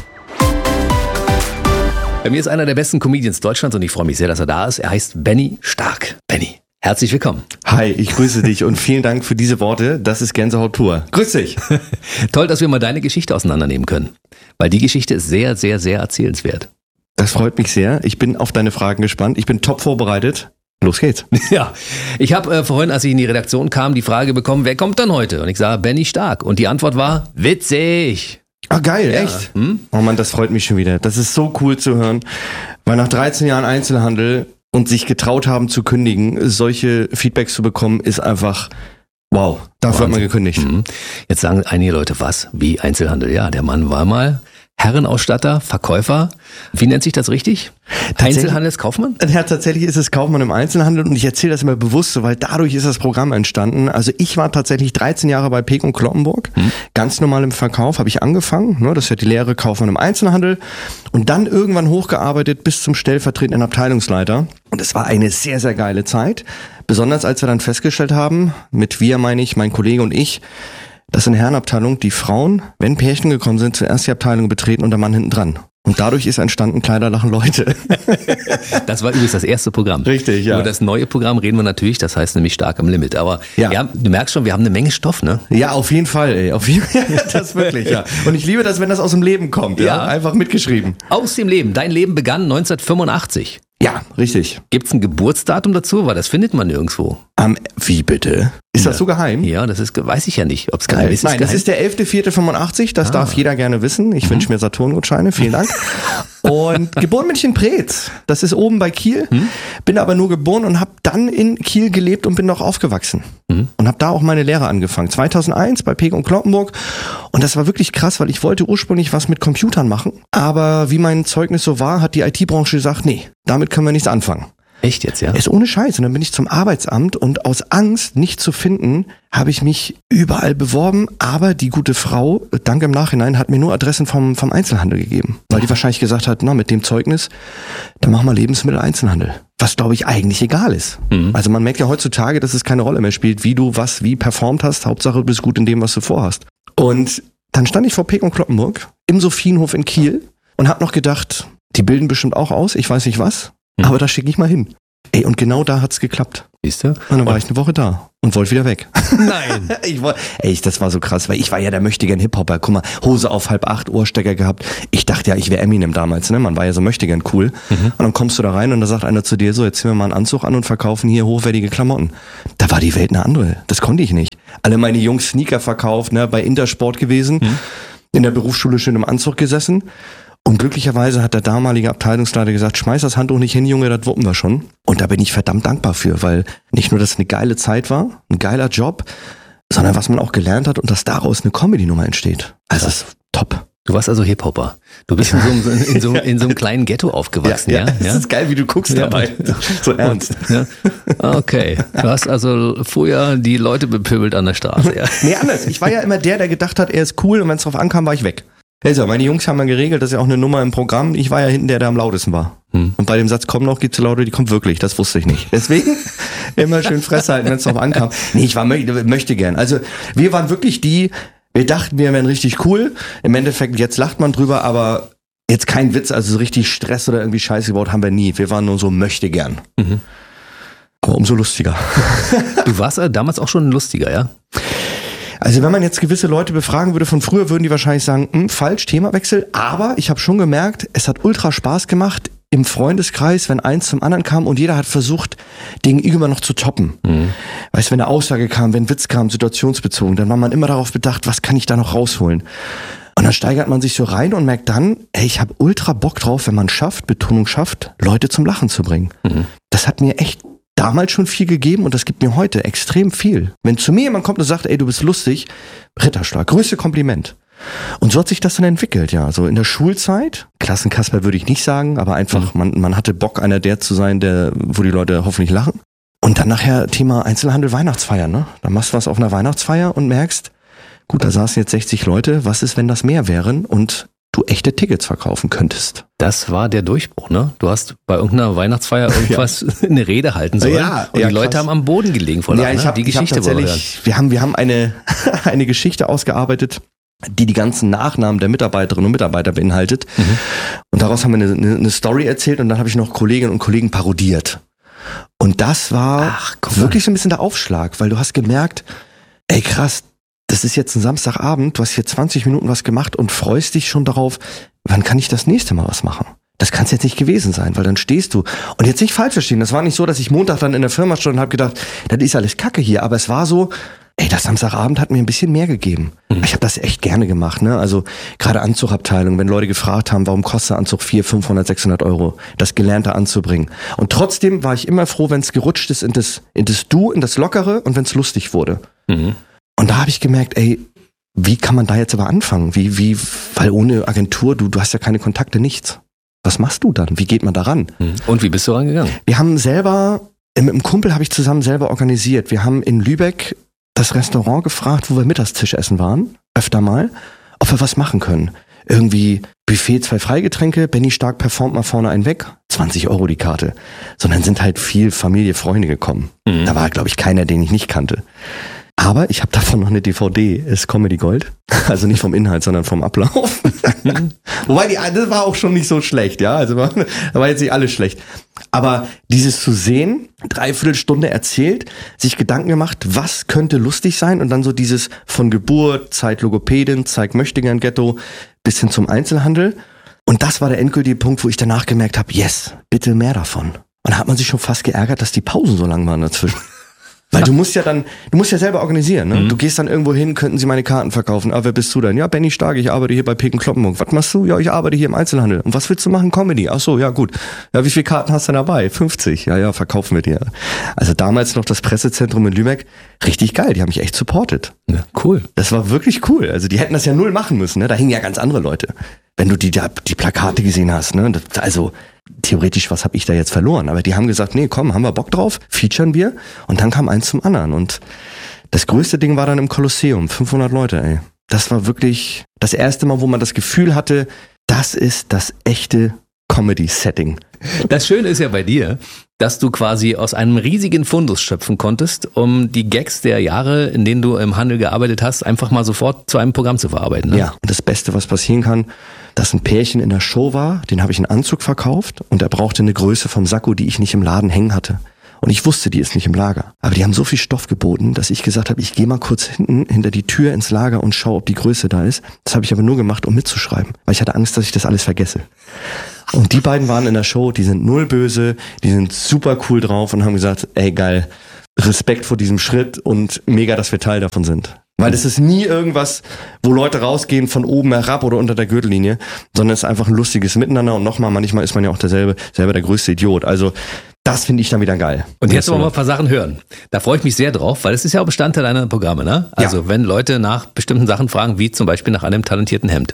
Bei mir ist einer der besten Comedians Deutschlands und ich freue mich sehr, dass er da ist. Er heißt Benny Stark. Benny, herzlich willkommen. Hi, ich grüße dich und vielen Dank für diese Worte. Das ist Gänsehaut pur. Grüß dich. Toll, dass wir mal deine Geschichte auseinandernehmen können. Weil die Geschichte ist sehr, sehr, sehr erzählenswert. Das freut mich sehr. Ich bin auf deine Fragen gespannt. Ich bin top vorbereitet. Los geht's. Ja, ich habe vorhin, als ich in die Redaktion kam, die Frage bekommen, wer kommt dann heute? Und ich sage, Benny Stark. Und die Antwort war, witzig. Ah, geil, echt? Oh Mann, das freut mich schon wieder. Das ist so cool zu hören. Weil nach 13 Jahren Einzelhandel und sich getraut haben zu kündigen, solche Feedbacks zu bekommen, ist einfach... Wow, dafür hat man gekündigt. Jetzt sagen einige Leute, was? Wie Einzelhandel? Ja, der Mann war mal Herrenausstatter, Verkäufer. Wie nennt sich das richtig? Einzelhandelskaufmann? Ja, tatsächlich ist es Kaufmann im Einzelhandel und ich erzähle das immer bewusst so, weil dadurch ist das Programm entstanden. Also ich war tatsächlich 13 Jahre bei Peek & Cloppenburg, ganz normal im Verkauf habe ich angefangen, ne, das ist ja die Lehre Kaufmann im Einzelhandel und dann irgendwann hochgearbeitet bis zum stellvertretenden Abteilungsleiter und es war eine sehr, sehr geile Zeit, besonders als wir dann festgestellt haben, mit wir meine ich, mein Kollege und ich, dass in der Herrenabteilung die Frauen, wenn Pärchen gekommen sind, zuerst die Abteilung betreten und der Mann hinten dran. Und dadurch ist entstanden Kleider lachen Leute. Das war übrigens das erste Programm. Richtig, ja. Über das neue Programm reden wir natürlich, das heißt nämlich Stark am Limit. Aber ja, du merkst schon, wir haben eine Menge Stoff, ne? Ja, auf jeden Fall, ey. Auf jeden Fall, das wirklich, ja. Und ich liebe das, wenn das aus dem Leben kommt, ja. Einfach mitgeschrieben. Aus dem Leben. Dein Leben begann 1985. Ja, richtig. Gibt's ein Geburtsdatum dazu? Weil das findet man nirgendwo. Wie bitte? Ist das so geheim? Ja, das ist, weiß ich ja nicht, ob es geheim ist. Nein, das ist der 11.04.85, das darf jeder gerne wissen. Ich wünsche mir Saturngutscheine, vielen Dank. Und geboren bin ich in Preetz, das ist oben bei Kiel, bin aber nur geboren und habe dann in Kiel gelebt und bin noch aufgewachsen. Und habe da auch meine Lehre angefangen. 2001 bei Peek & Cloppenburg und das war wirklich krass, weil ich wollte ursprünglich was mit Computern machen, aber wie mein Zeugnis so war, hat die IT-Branche gesagt, nee, damit können wir nichts anfangen. Echt jetzt, ja? Ist ohne Scheiß. Und dann bin ich zum Arbeitsamt und aus Angst, nicht zu finden, habe ich mich überall beworben. Aber die gute Frau, dank im Nachhinein, hat mir nur Adressen vom Einzelhandel gegeben. Weil die wahrscheinlich gesagt hat, na, mit dem Zeugnis, dann machen wir Lebensmittel-Einzelhandel. was glaube ich eigentlich egal ist. Also man merkt ja heutzutage, dass es keine Rolle mehr spielt, wie du was wie performt hast. Hauptsache du bist gut in dem, was du vorhast. Und dann stand ich vor Peek & Cloppenburg im Sophienhof in Kiel und habe noch gedacht, die bilden bestimmt auch aus, ich weiß nicht was, aber da schicke ich mal hin. Ey, und genau da hat's geklappt. Siehst du? Und dann war ich eine Woche da und wollte wieder weg. Nein. Das war so krass, weil ich war ja der möchtegern Hip-Hopper. Guck mal, Hose auf 7:30, Ohrstecker gehabt. Ich dachte ja, ich wäre Eminem damals, ne? Man war ja so möchtegern cool. Und dann kommst du da rein und da sagt einer zu dir so, jetzt ziehen wir mal einen Anzug an und verkaufen hier hochwertige Klamotten. Da war die Welt eine andere. Das konnte ich nicht. Alle meine Jungs Sneaker verkauft, ne? Bei Intersport gewesen, in der Berufsschule schön im Anzug gesessen. Und glücklicherweise hat der damalige Abteilungsleiter gesagt, schmeiß das Handtuch nicht hin, Junge, das wuppen wir schon. Und da bin ich verdammt dankbar für, weil nicht nur, dass es eine geile Zeit war, ein geiler Job, sondern was man auch gelernt hat und dass daraus eine Comedy-Nummer entsteht. Also das ist top. Du warst also Hip-Hopper. Du bist in so einem kleinen Ghetto aufgewachsen, ja? Das ist geil, wie du guckst dabei. So ernst. Ja. Okay. Du hast also früher die Leute bepöbelt an der Straße, ja? Nee, anders. Ich war ja immer der gedacht hat, er ist cool und wenn es drauf ankam, war ich weg. Also, meine Jungs haben ja geregelt, das ist ja auch eine Nummer im Programm. Ich war ja hinten der am lautesten war. Und bei dem Satz, komm noch, gibt's Laute, die kommt wirklich. Das wusste ich nicht. Deswegen immer schön Fresse halten, wenn es drauf ankam. Nee, ich möchte gern. Also, wir waren wirklich wir dachten, wir wären richtig cool. Im Endeffekt, jetzt lacht man drüber, aber jetzt kein Witz, also so richtig Stress oder irgendwie Scheiße gebaut haben wir nie. Wir waren nur so möchte gern. Aber umso lustiger. Du warst damals auch schon lustiger, ja? Also wenn man jetzt gewisse Leute befragen würde von früher, würden die wahrscheinlich sagen, falsch, Themawechsel. Aber ich habe schon gemerkt, es hat ultra Spaß gemacht im Freundeskreis, wenn eins zum anderen kam und jeder hat versucht, den Gegenüber noch zu toppen. Weißt du, wenn eine Aussage kam, wenn ein Witz kam, situationsbezogen, dann war man immer darauf bedacht, was kann ich da noch rausholen? Und dann steigert man sich so rein und merkt dann, ey, ich habe ultra Bock drauf, wenn man schafft, Betonung schafft, Leute zum Lachen zu bringen. Das hat mir echt damals schon viel gegeben und das gibt mir heute extrem viel. Wenn zu mir jemand kommt und sagt, ey, du bist lustig, Ritterschlag, größte Kompliment. Und so hat sich das dann entwickelt, ja. So in der Schulzeit, Klassenkasper würde ich nicht sagen, aber einfach, man hatte Bock, einer der zu sein, wo die Leute hoffentlich lachen. Und dann nachher Thema Einzelhandel, Weihnachtsfeier, ne? Da machst du was auf einer Weihnachtsfeier und merkst, gut, da saßen jetzt 60 Leute, was ist, wenn das mehr wären und du echte Tickets verkaufen könntest. Das war der Durchbruch, ne? Du hast bei irgendeiner Weihnachtsfeier irgendwas eine Rede halten sollen und die Leute haben am Boden gelegen vor Lachen. Die Geschichte tatsächlich, wir haben eine Geschichte ausgearbeitet, die ganzen Nachnamen der Mitarbeiterinnen und Mitarbeiter beinhaltet. Und daraus haben wir eine Story erzählt und dann habe ich noch Kolleginnen und Kollegen parodiert. Und das war wirklich so ein bisschen der Aufschlag, weil du hast gemerkt, ey krass, das ist jetzt ein Samstagabend, du hast hier 20 Minuten was gemacht und freust dich schon darauf, wann kann ich das nächste Mal was machen? Das kann es jetzt nicht gewesen sein, weil dann stehst du. Und jetzt nicht falsch verstehen, das war nicht so, dass ich Montag dann in der Firma stand und habe gedacht, das ist alles Kacke hier, aber es war so, ey, das Samstagabend hat mir ein bisschen mehr gegeben. Ich habe das echt gerne gemacht, ne? Also gerade Anzugabteilung, wenn Leute gefragt haben, warum kostet der Anzug 400, 500, 600 Euro, das Gelernte anzubringen. Und trotzdem war ich immer froh, wenn es gerutscht ist in das Du, in das Lockere und wenn es lustig wurde. Und da habe ich gemerkt, ey, wie kann man da jetzt aber anfangen? Weil ohne Agentur, du hast ja keine Kontakte, nichts. Was machst du dann? Wie geht man da ran? Und wie bist du rangegangen? Wir haben selber, mit einem Kumpel habe ich zusammen selber organisiert. Wir haben in Lübeck das Restaurant gefragt, wo wir Mittagstisch essen waren, öfter mal, ob wir was machen können. Irgendwie Buffet, 2 Freigetränke, Benny Stark performt mal vorne einen weg, 20 Euro die Karte. Sondern sind halt viel Familie, Freunde gekommen. Da war, glaube ich, keiner, den ich nicht kannte. Aber ich habe davon noch eine DVD, ist Comedy Gold. Also nicht vom Inhalt, sondern vom Ablauf. Wobei, das war auch schon nicht so schlecht, ja. Also da war jetzt nicht alles schlecht. Aber dieses zu sehen, 3/4 Stunde erzählt, sich Gedanken gemacht, was könnte lustig sein und dann so dieses von Geburt, Zeit Logopädin, Zeit Möchtegern Ghetto bis hin zum Einzelhandel. Und das war der endgültige Punkt, wo ich danach gemerkt habe, yes, bitte mehr davon. Und da hat man sich schon fast geärgert, dass die Pausen so lang waren dazwischen. Weil du musst ja selber organisieren, ne? Du gehst dann irgendwo hin, könnten sie meine Karten verkaufen. Ah, wer bist du denn? Ja, Benny Stark, ich arbeite hier bei Peek & Cloppenburg. Was machst du? Ja, ich arbeite hier im Einzelhandel. Und was willst du machen? Comedy. Ach so, ja gut. Ja, wie viele Karten hast du denn dabei? 50. Ja, verkaufen wir dir. Also damals noch das Pressezentrum in Lübeck. Richtig geil, die haben mich echt supportet. Ja, cool. Das war wirklich cool. Also die hätten das ja null machen müssen, ne? Da hingen ja ganz andere Leute. Wenn du die Plakate gesehen hast, ne? Also theoretisch, was habe ich da jetzt verloren? Aber die haben gesagt, nee, komm, haben wir Bock drauf, featuren wir. Und dann kam eins zum anderen. Und das größte Ding war dann im Kolosseum, 500 Leute, ey. Das war wirklich das erste Mal, wo man das Gefühl hatte, das ist das echte Comedy-Setting. Das Schöne ist ja bei dir, dass du quasi aus einem riesigen Fundus schöpfen konntest, um die Gags der Jahre, in denen du im Handel gearbeitet hast, einfach mal sofort zu einem Programm zu verarbeiten. Ne? Ja, und das Beste, was passieren kann, dass ein Pärchen in der Show war, den habe ich einen Anzug verkauft und er brauchte eine Größe vom Sakko, die ich nicht im Laden hängen hatte. Und ich wusste, die ist nicht im Lager. Aber die haben so viel Stoff geboten, dass ich gesagt habe, ich gehe mal kurz hinter die Tür ins Lager und schaue, ob die Größe da ist. Das habe ich aber nur gemacht, um mitzuschreiben, weil ich hatte Angst, dass ich das alles vergesse. Und die beiden waren in der Show, die sind null böse, die sind super cool drauf und haben gesagt, ey geil, Respekt vor diesem Schritt und mega, dass wir Teil davon sind. Weil das ist nie irgendwas, wo Leute rausgehen von oben herab oder unter der Gürtellinie, sondern es ist einfach ein lustiges Miteinander und nochmal, manchmal ist man ja auch selber der größte Idiot. Also das finde ich dann wieder geil. Und jetzt wollen wir mal ein paar Sachen hören. Da freue ich mich sehr drauf, weil es ist ja auch Bestandteil deiner Programme, ne? Also wenn Leute nach bestimmten Sachen fragen, wie zum Beispiel nach einem talentierten Hemd.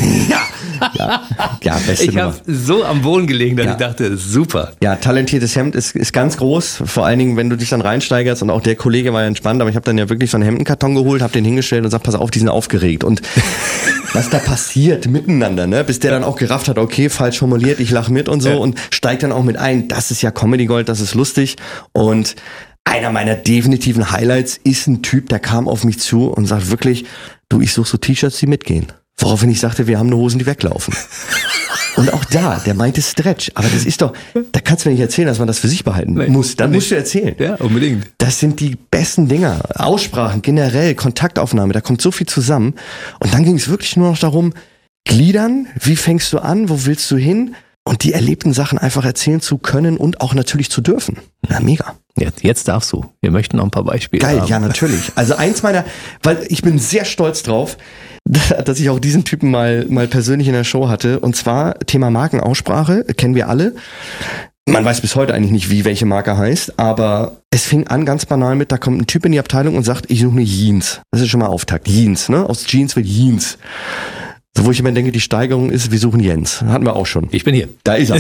Ja, beste Ich habe so am Boden gelegen, dass ich dachte, super. Ja, talentiertes Hemd ist ganz groß, vor allen Dingen, wenn du dich dann reinsteigerst und auch der Kollege war ja entspannt, aber ich habe dann ja wirklich so einen Hemdenkarton geholt, habe den hingestellt und gesagt, pass auf, die sind aufgeregt und was da passiert miteinander, ne, bis der dann auch gerafft hat, okay, falsch formuliert, ich lach mit und so und steigt dann auch mit ein, das ist ja Comedy Gold, das ist lustig und einer meiner definitiven Highlights ist ein Typ, der kam auf mich zu und sagt wirklich, du, ich suche so T-Shirts, die mitgehen. Woraufhin ich sagte, wir haben nur Hosen, die weglaufen. Und auch der meinte Stretch. Aber das ist doch, da kannst du mir nicht erzählen, dass man das für sich behalten muss. Dann musst du erzählen. Ja, unbedingt. Das sind die besten Dinger. Aussprachen, generell, Kontaktaufnahme, da kommt so viel zusammen. Und dann ging es wirklich nur noch darum, gliedern, wie fängst du an, wo willst du hin? Und die erlebten Sachen einfach erzählen zu können und auch natürlich zu dürfen. Ja, mega. Jetzt darfst du. Wir möchten noch ein paar Beispiele haben. Geil, ja, natürlich. Also eins meiner, weil ich bin sehr stolz drauf, dass ich auch diesen Typen mal persönlich in der Show hatte. Und zwar Thema Markenaussprache, kennen wir alle. Man weiß bis heute eigentlich nicht, wie welche Marke heißt, aber es fing an ganz banal mit, da kommt ein Typ in die Abteilung und sagt, ich suche eine Jeans. Das ist schon mal Auftakt. Jeans, ne? Aus Jeans wird Jeans. So, wo ich immer denke, die Steigerung ist, wir suchen Jens. Hatten wir auch schon. Ich bin hier. Da ist er.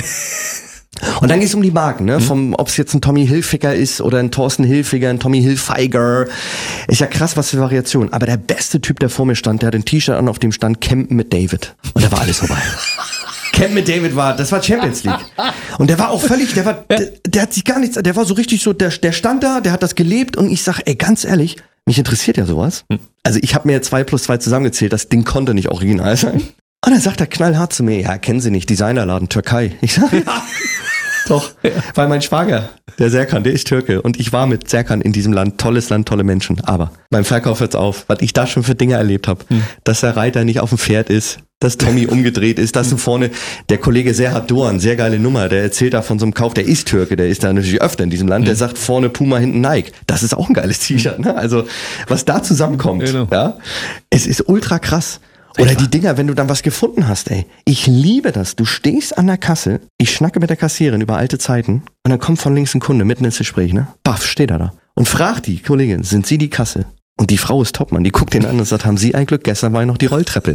Und dann geht es um die Marken, ne? Ob es jetzt ein Tommy Hilfiger ist oder ein Thorsten Hilfiger, ein Tommy Hilfiger. Ist ja krass, was für Variationen. Aber der beste Typ, der vor mir stand, der hat ein T-Shirt an, auf dem stand Campen mit David. Und da war alles vorbei. Camp mit David das war Champions League. Und der war auch völlig, der hat sich gar nichts, der war so richtig so, der stand da, der hat das gelebt und ich sag, ey, ganz ehrlich, mich interessiert ja sowas. Also ich habe mir 2 + 2 zusammengezählt, das Ding konnte nicht original sein. Und dann sagt er knallhart zu mir, ja, kennen Sie nicht, Designerladen, Türkei. Ich sag, ja, doch, weil mein Schwager, der Serkan, der ist Türke und ich war mit Serkan in diesem Land, tolles Land, tolle Menschen. Aber beim Verkauf hört's auf, was ich da schon für Dinge erlebt habe, dass der Reiter nicht auf dem Pferd ist, dass Tommy umgedreht ist, dass vorne der Kollege Serhat Doğan, sehr geile Nummer, der erzählt da von so einem Kauf, der ist Türke, der ist da natürlich öfter in diesem Land, der sagt vorne Puma, hinten Nike. Das ist auch ein geiles T-Shirt, ne? Also, was da zusammenkommt, ja, es ist ultra krass. Oder die Dinger, wenn du dann was gefunden hast, ey. Ich liebe das. Du stehst an der Kasse, ich schnacke mit der Kassiererin über alte Zeiten und dann kommt von links ein Kunde mitten ins Gespräch, ne? Baff, steht er da. Und fragt die Kollegin, sind Sie die Kasse? Und die Frau ist Topmann, die guckt ihn an und sagt, haben Sie ein Glück, gestern war ja noch die Rolltreppe.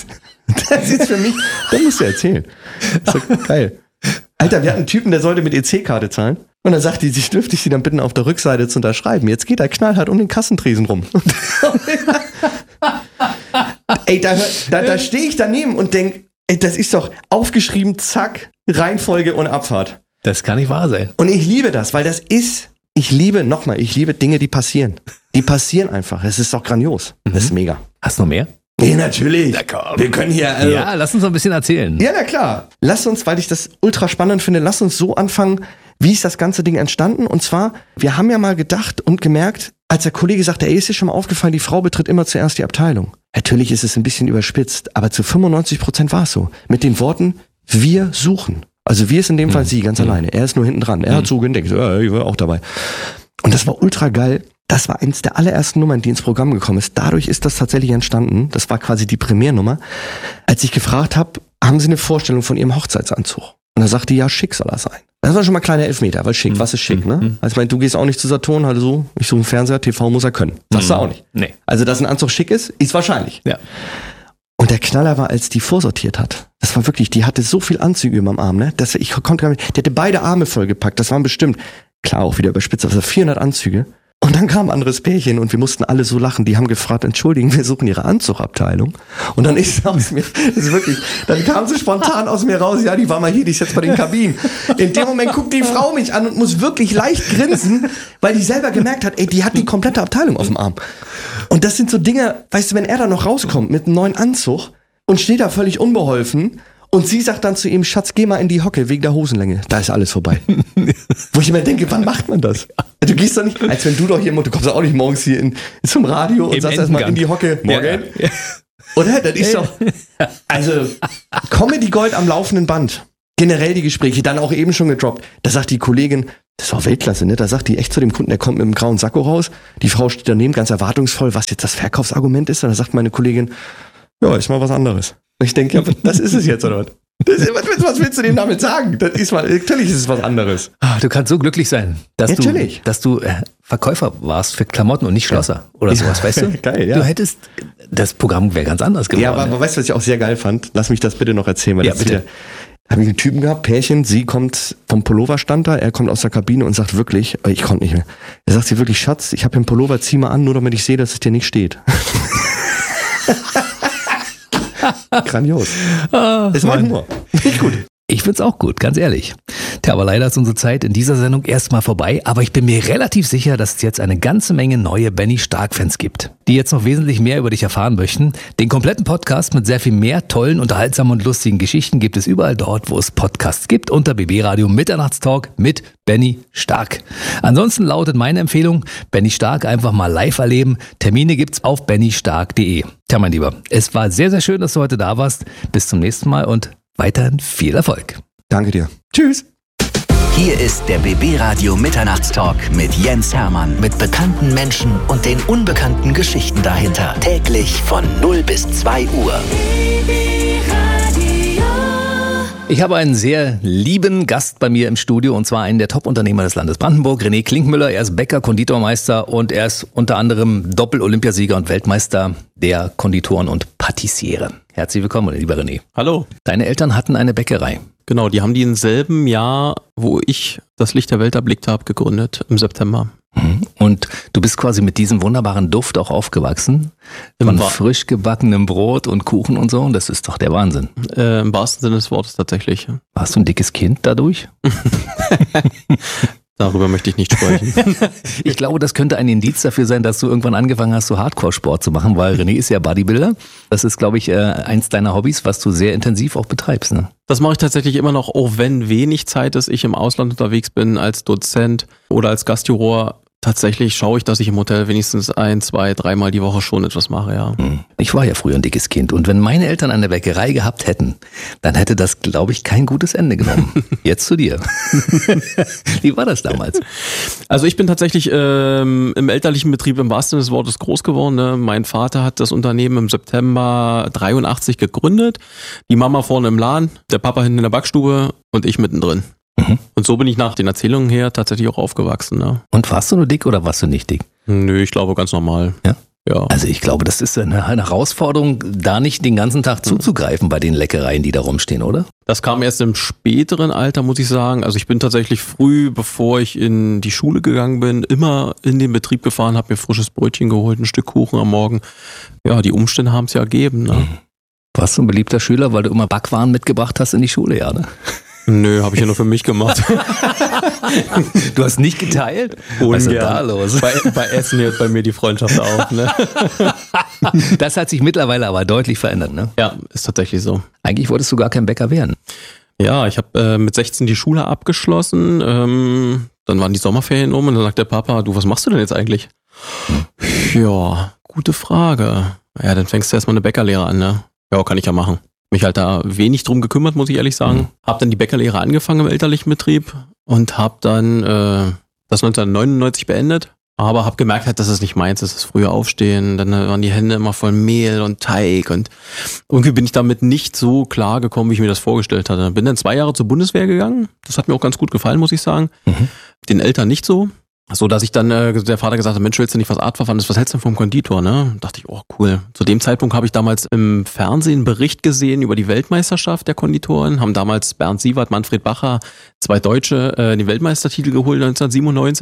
Das ist für mich, das musst du erzählen. Das ist doch geil. Alter, wir hatten einen Typen, der sollte mit EC-Karte zahlen. Und dann sagt die, dürfte ich sie dann bitten, auf der Rückseite zu unterschreiben. Jetzt geht er knallhart um den Kassentresen rum. Ey, da stehe ich daneben und denk, ey, das ist doch aufgeschrieben, zack, Reihenfolge und Abfahrt. Das kann nicht wahr sein. Und ich liebe das, weil ich liebe Dinge, die passieren. Die passieren einfach. Es ist doch grandios. Das ist mega. Hast du noch mehr? Ja, natürlich. Wir können hier... ja, lass uns noch ein bisschen erzählen. Ja, na klar. Lass uns, weil ich das ultra spannend finde, lass uns so anfangen, wie ist das ganze Ding entstanden? Und zwar, wir haben ja mal gedacht und gemerkt, als der Kollege sagte, ey, ist dir schon mal aufgefallen, die Frau betritt immer zuerst die Abteilung. Natürlich ist es ein bisschen überspitzt, aber zu 95% war es so. Mit den Worten, wir suchen. Also wir ist in dem Fall sie, ganz alleine. Er ist nur hinten dran. Er hat so gedenkt, ja, ich war auch dabei. Und das war ultra geil. Das war eins der allerersten Nummern, die ins Programm gekommen ist. Dadurch ist das tatsächlich entstanden. Das war quasi die Primärnummer. Als ich gefragt habe, haben Sie eine Vorstellung von Ihrem Hochzeitsanzug? Und er sagte, ja, schick soll er sein. Das war schon mal kleiner Elfmeter, weil schick, was ist schick, ne? Also ich meine, du gehst auch nicht zu Saturn, halt so, ich suche einen Fernseher, TV muss er können. Sagst du auch nicht. Nee. Also, dass ein Anzug schick ist wahrscheinlich. Ja. Und der Knaller war, als die vorsortiert hat. Das war wirklich, die hatte so viel Anzüge über dem Arm, ne? Ich konnte gar nicht, die hatte beide Arme vollgepackt, das waren bestimmt, klar, auch wieder überspitzt, also 400 Anzüge. Und dann kam ein anderes Pärchen und wir mussten alle so lachen. Die haben gefragt, entschuldigen, wir suchen ihre Anzugabteilung. Und dann ist aus mir, das ist wirklich, dann kam sie spontan aus mir raus, ja, die war mal hier, die ist jetzt bei den Kabinen. In dem Moment guckt die Frau mich an und muss wirklich leicht grinsen, weil die selber gemerkt hat, ey, die hat die komplette Abteilung auf dem Arm. Und das sind so Dinge, weißt du, wenn er da noch rauskommt mit einem neuen Anzug und steht da völlig unbeholfen, und sie sagt dann zu ihm, Schatz, geh mal in die Hocke wegen der Hosenlänge. Da ist alles vorbei. Wo ich mir denke, wann macht man das? Du gehst doch nicht, als wenn du doch hier, du kommst doch auch nicht morgens hier zum Radio und sagst erstmal in die Hocke. Morgen. Ja. Oder? Das ist doch, also Comedy Gold am laufenden Band. Generell die Gespräche, dann auch eben schon gedroppt. Da sagt die Kollegin, das war Weltklasse, ne? Da sagt die echt zu dem Kunden, der kommt mit einem grauen Sakko raus. Die Frau steht daneben, ganz erwartungsvoll, was jetzt das Verkaufsargument ist. Und da sagt meine Kollegin, ja, ist mal was anderes. Und ich denke, ja, das ist es jetzt, oder was? Was willst du dem damit sagen? Natürlich ist es was anderes. Du kannst so glücklich sein, dass du Verkäufer warst für Klamotten und nicht Schlosser oder sowas, weißt du? Geil, ja. Du hättest, das Programm wäre ganz anders geworden. Ja, aber weißt du, was ich auch sehr geil fand? Lass mich das bitte noch erzählen. Weil ja, bitte. Habe ich einen Typen gehabt, Pärchen, sie kommt vom Pulloverstand da, er kommt aus der Kabine und sagt wirklich, ich konnte nicht mehr. Er sagt sie wirklich, Schatz, ich habe hier einen Pullover, zieh mal an, nur damit ich sehe, dass es dir nicht steht. Grandios. Ist mein Humor. Nicht gut. Ich find's auch gut, ganz ehrlich. Tja, aber leider ist unsere Zeit in dieser Sendung erstmal vorbei, aber ich bin mir relativ sicher, dass es jetzt eine ganze Menge neue Benny Stark-Fans gibt, die jetzt noch wesentlich mehr über dich erfahren möchten. Den kompletten Podcast mit sehr viel mehr tollen, unterhaltsamen und lustigen Geschichten gibt es überall dort, wo es Podcasts gibt, unter BB Radio Mitternachtstalk mit Benny Stark. Ansonsten lautet meine Empfehlung, Benny Stark einfach mal live erleben. Termine gibt's auf bennystark.de. Tja, mein Lieber, es war sehr, sehr schön, dass du heute da warst. Bis zum nächsten Mal und weiterhin viel Erfolg. Danke dir. Tschüss. Hier ist der BB Radio Mitternachtstalk mit Jens Hermann. Mit bekannten Menschen und den unbekannten Geschichten dahinter. Täglich von 0 bis 2 Uhr. Ich habe einen sehr lieben Gast bei mir im Studio und zwar einen der Top-Unternehmer des Landes Brandenburg, René Klinkmüller. Er ist Bäcker, Konditormeister und er ist unter anderem Doppel-Olympiasieger und Weltmeister der Konditoren und Patissiere. Herzlich willkommen, lieber René. Hallo. Deine Eltern hatten eine Bäckerei. Genau, die haben die im selben Jahr, wo ich das Licht der Welt erblickt habe, gegründet, im September. Und du bist quasi mit diesem wunderbaren Duft auch aufgewachsen, von frisch gebackenem Brot und Kuchen und so, und das ist doch der Wahnsinn. Im wahrsten Sinne des Wortes tatsächlich. Warst du ein dickes Kind dadurch? Darüber möchte ich nicht sprechen. Ich glaube, das könnte ein Indiz dafür sein, dass du irgendwann angefangen hast, so Hardcore-Sport zu machen, weil René ist ja Bodybuilder. Das ist, glaube ich, eins deiner Hobbys, was du sehr intensiv auch betreibst, ne? Das mache ich tatsächlich immer noch, auch wenn wenig Zeit ist, ich im Ausland unterwegs bin als Dozent oder als Gastjuror. Tatsächlich schaue ich, dass ich im Hotel wenigstens 1, 2, 3 Mal die Woche schon etwas mache, ja. Ich war ja früher ein dickes Kind und wenn meine Eltern eine Bäckerei gehabt hätten, dann hätte das, glaube ich, kein gutes Ende genommen. Jetzt zu dir. Wie war das damals? Also ich bin tatsächlich im elterlichen Betrieb im wahrsten Sinne des Wortes groß geworden. Ne? Mein Vater hat das Unternehmen im September 83 gegründet. Die Mama vorne im Laden, der Papa hinten in der Backstube und ich mittendrin. Und so bin ich nach den Erzählungen her tatsächlich auch aufgewachsen. Ne? Und warst du nur dick oder warst du nicht dick? Nö, ich glaube ganz normal. Ja? Ja. Also ich glaube, das ist eine Herausforderung, da nicht den ganzen Tag zuzugreifen bei den Leckereien, die da rumstehen, oder? Das kam erst im späteren Alter, muss ich sagen. Also ich bin tatsächlich früh, bevor ich in die Schule gegangen bin, immer in den Betrieb gefahren, habe mir frisches Brötchen geholt, ein Stück Kuchen am Morgen. Ja, die Umstände haben es ja ergeben. Ne? Warst du ein beliebter Schüler, weil du immer Backwaren mitgebracht hast in die Schule, ja, ne? Nö, habe ich ja nur für mich gemacht. Du hast nicht geteilt? Was ist denn da los? Bei Essen hört bei mir die Freundschaft auf. Ne? Das hat sich mittlerweile aber deutlich verändert, ne? Ja, ist tatsächlich so. Eigentlich wolltest du gar kein Bäcker werden. Ja, ich habe mit 16 die Schule abgeschlossen. Dann waren die Sommerferien um und dann sagt der Papa, du, was machst du denn jetzt eigentlich? Ja, gute Frage. Ja, dann fängst du erstmal eine Bäckerlehre an, ne? Ja, kann ich ja machen. Mich halt da wenig drum gekümmert, muss ich ehrlich sagen. Hab dann die Bäckerlehre angefangen im elterlichen Betrieb und hab dann das 1999 beendet. Aber hab gemerkt halt, dass es nicht meins ist, das frühe Aufstehen. Dann waren die Hände immer voll Mehl und Teig und irgendwie bin ich damit nicht so klar gekommen, wie ich mir das vorgestellt hatte. Bin dann 2 Jahre zur Bundeswehr gegangen. Das hat mir auch ganz gut gefallen, muss ich sagen. Den Eltern nicht so. So, dass ich dann, der Vater gesagt hat, Mensch, willst du nicht was Artverwandtes, was hältst du denn vom Konditor, ne? Dachte ich, oh cool. Zu dem Zeitpunkt habe ich damals im Fernsehen einen Bericht gesehen über die Weltmeisterschaft der Konditoren, haben damals Bernd Sievert, Manfred Bacher, 2 Deutsche, den Weltmeistertitel geholt 1997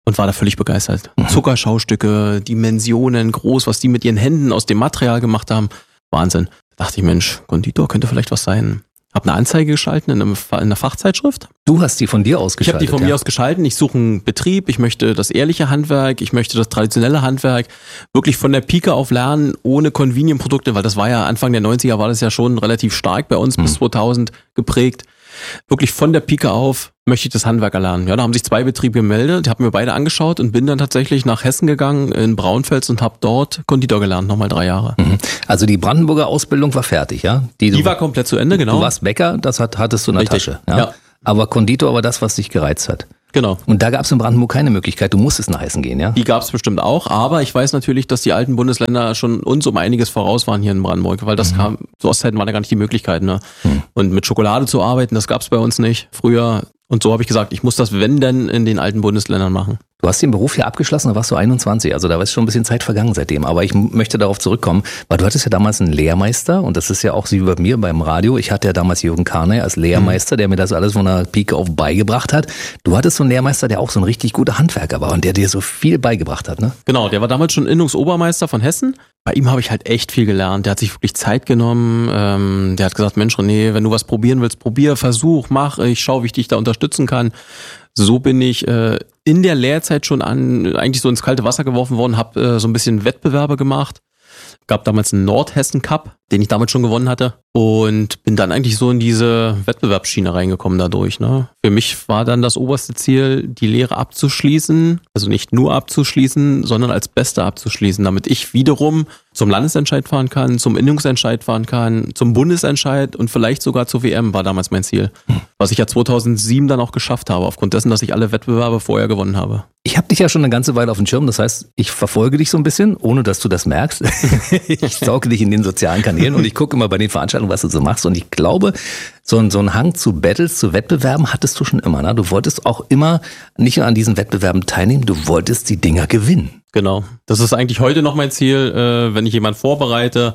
und war da völlig begeistert. Zuckerschaustücke, Dimensionen groß, was die mit ihren Händen aus dem Material gemacht haben. Wahnsinn. Da dachte ich, Mensch, Konditor könnte vielleicht was sein. Habe eine Anzeige geschalten in einer Fachzeitschrift. Du hast die von dir aus geschaltet? Ich habe die von mir aus geschalten. Ich suche einen Betrieb, ich möchte das ehrliche Handwerk, ich möchte das traditionelle Handwerk wirklich von der Pike auf lernen, ohne Convenient-Produkte, weil das war ja Anfang der 90er, war das ja schon relativ stark bei uns bis 2000 geprägt. Wirklich von der Pike auf möchte ich das Handwerk erlernen. Ja, da haben sich 2 Betriebe gemeldet, die haben mir beide angeschaut und bin dann tatsächlich nach Hessen gegangen, in Braunfels, und habe dort Konditor gelernt, nochmal 3 Jahre. Also die Brandenburger Ausbildung war fertig, ja? Die war komplett zu Ende, genau. Du warst Bäcker, das hattest du in der Tasche. Ja? Aber Konditor war das, was dich gereizt hat. Genau. Und da gab es in Brandenburg keine Möglichkeit, du musstest nach Hessen gehen, ja? Die gab es bestimmt auch, aber ich weiß natürlich, dass die alten Bundesländer schon uns um einiges voraus waren hier in Brandenburg, weil das kam, zu Ostzeiten war da gar nicht die Möglichkeit, ne? Und mit Schokolade zu arbeiten, das gab es bei uns nicht früher. Und so habe ich gesagt, ich muss das, wenn denn, in den alten Bundesländern machen. Du hast den Beruf hier abgeschlossen, da warst du 21, also da ist schon ein bisschen Zeit vergangen seitdem. Aber ich möchte darauf zurückkommen, weil du hattest ja damals einen Lehrmeister, und das ist ja auch wie bei mir beim Radio. Ich hatte ja damals Jürgen Karney als Lehrmeister, der mir das alles von der Pike auf beigebracht hat. Du hattest so einen Lehrmeister, der auch so ein richtig guter Handwerker war und der dir so viel beigebracht hat, ne? Genau, der war damals schon Innungsobermeister von Hessen. Bei ihm habe ich halt echt viel gelernt. Der hat sich wirklich Zeit genommen. Der hat gesagt, Mensch René, wenn du was probieren willst, probier, versuch, mach. Ich schau, wie ich dich da unterstützen kann. So bin ich in der Lehrzeit schon eigentlich so ins kalte Wasser geworfen worden, habe so ein bisschen Wettbewerbe gemacht. Gab damals einen Nordhessen Cup, den ich damals schon gewonnen hatte, und bin dann eigentlich so in diese Wettbewerbsschiene reingekommen dadurch, ne? Für mich war dann das oberste Ziel, die Lehre abzuschließen, also nicht nur abzuschließen, sondern als Bester abzuschließen, damit ich wiederum zum Landesentscheid fahren kann, zum Innungsentscheid fahren kann, zum Bundesentscheid und vielleicht sogar zur WM, war damals mein Ziel. Was ich ja 2007 dann auch geschafft habe, aufgrund dessen, dass ich alle Wettbewerbe vorher gewonnen habe. Ich habe dich ja schon eine ganze Weile auf dem Schirm, das heißt, ich verfolge dich so ein bisschen, ohne dass du das merkst. Ich sauge dich in den sozialen Kanälen und ich gucke immer bei den Veranstaltungen, was du so machst, und ich glaube, so ein Hang zu Battles, zu Wettbewerben hattest du schon immer, ne? Du wolltest auch immer nicht nur an diesen Wettbewerben teilnehmen, du wolltest die Dinger gewinnen. Genau, das ist eigentlich heute noch mein Ziel, wenn ich jemanden vorbereite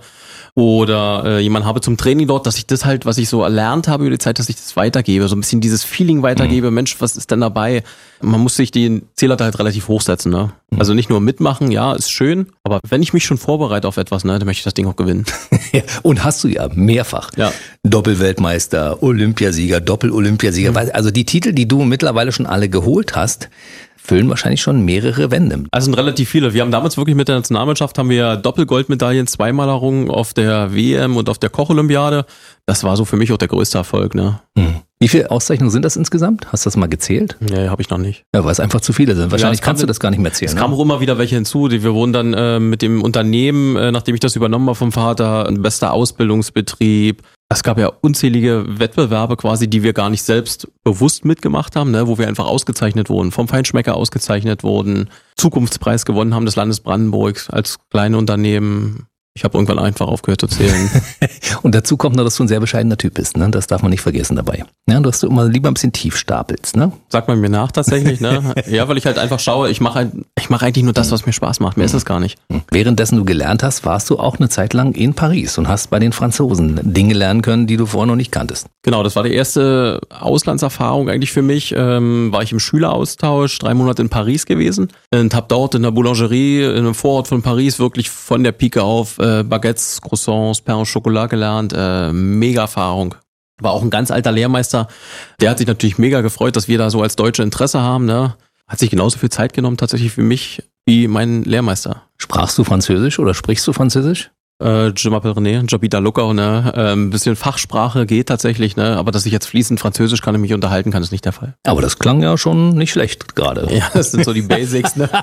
oder jemanden habe zum Training dort, dass ich das halt, was ich so erlernt habe über die Zeit, dass ich das weitergebe, so ein bisschen dieses Feeling weitergebe, Mensch, was ist denn dabei? Man muss sich den Zähler halt relativ hochsetzen, ne? Also nicht nur mitmachen, ja, ist schön, aber wenn ich mich schon vorbereite auf etwas, ne, dann möchte ich das Ding auch gewinnen. Ja, und hast du ja mehrfach. Ja. Doppelweltmeister, Olympiasieger, Doppel-Olympiasieger. Also die Titel, die du mittlerweile schon alle geholt hast, füllen wahrscheinlich schon mehrere Wände. Also sind relativ viele. Wir haben damals wirklich mit der Nationalmannschaft haben wir Doppelgoldmedaillen, 2-mal errungen auf der WM und auf der Koch-Olympiade. Das war so für mich auch der größte Erfolg, ne? Wie viele Auszeichnungen sind das insgesamt? Hast du das mal gezählt? Nee, habe ich noch nicht. Ja, weil es einfach zu viele sind. Wahrscheinlich kannst du das gar nicht mehr zählen. Es kamen auch immer wieder welche hinzu. Wir wurden dann mit dem Unternehmen, nachdem ich das übernommen habe vom Vater, ein bester Ausbildungsbetrieb. Es gab ja unzählige Wettbewerbe quasi, die wir gar nicht selbst bewusst mitgemacht haben, ne, wo wir einfach ausgezeichnet wurden, vom Feinschmecker ausgezeichnet wurden, Zukunftspreis gewonnen haben des Landes Brandenburg als kleine Unternehmen. Ich habe irgendwann einfach aufgehört zu zählen. Und dazu kommt noch, dass du ein sehr bescheidener Typ bist, ne? Das darf man nicht vergessen dabei. Ja, dass du immer lieber ein bisschen tief stapelst, ne? Sagt man mir nach tatsächlich, ne? Ja, weil ich halt einfach schaue, ich mache eigentlich nur das, was mir Spaß macht. Mehr ist es gar nicht. Währenddessen du gelernt hast, warst du auch eine Zeit lang in Paris und hast bei den Franzosen Dinge lernen können, die du vorher noch nicht kanntest. Genau, das war die erste Auslandserfahrung eigentlich für mich. War ich im Schüleraustausch, 3 Monate in Paris gewesen und habe dort in der Boulangerie in einem Vorort von Paris wirklich von der Pike auf Baguettes, Croissants, Pain au Chocolat gelernt. Mega Erfahrung. War auch ein ganz alter Lehrmeister. Der hat sich natürlich mega gefreut, dass wir da so als Deutsche Interesse haben, ne? Hat sich genauso viel Zeit genommen tatsächlich für mich wie mein Lehrmeister. Sprachst du Französisch oder sprichst du Französisch? Je m'appelle René, j'habite à Luckau, ne? Ein bisschen Fachsprache geht tatsächlich, ne? Aber dass ich jetzt fließend Französisch kann und mich unterhalten kann, ist nicht der Fall. Aber das klang ja schon nicht schlecht gerade. Ja, das sind so die Basics, ne?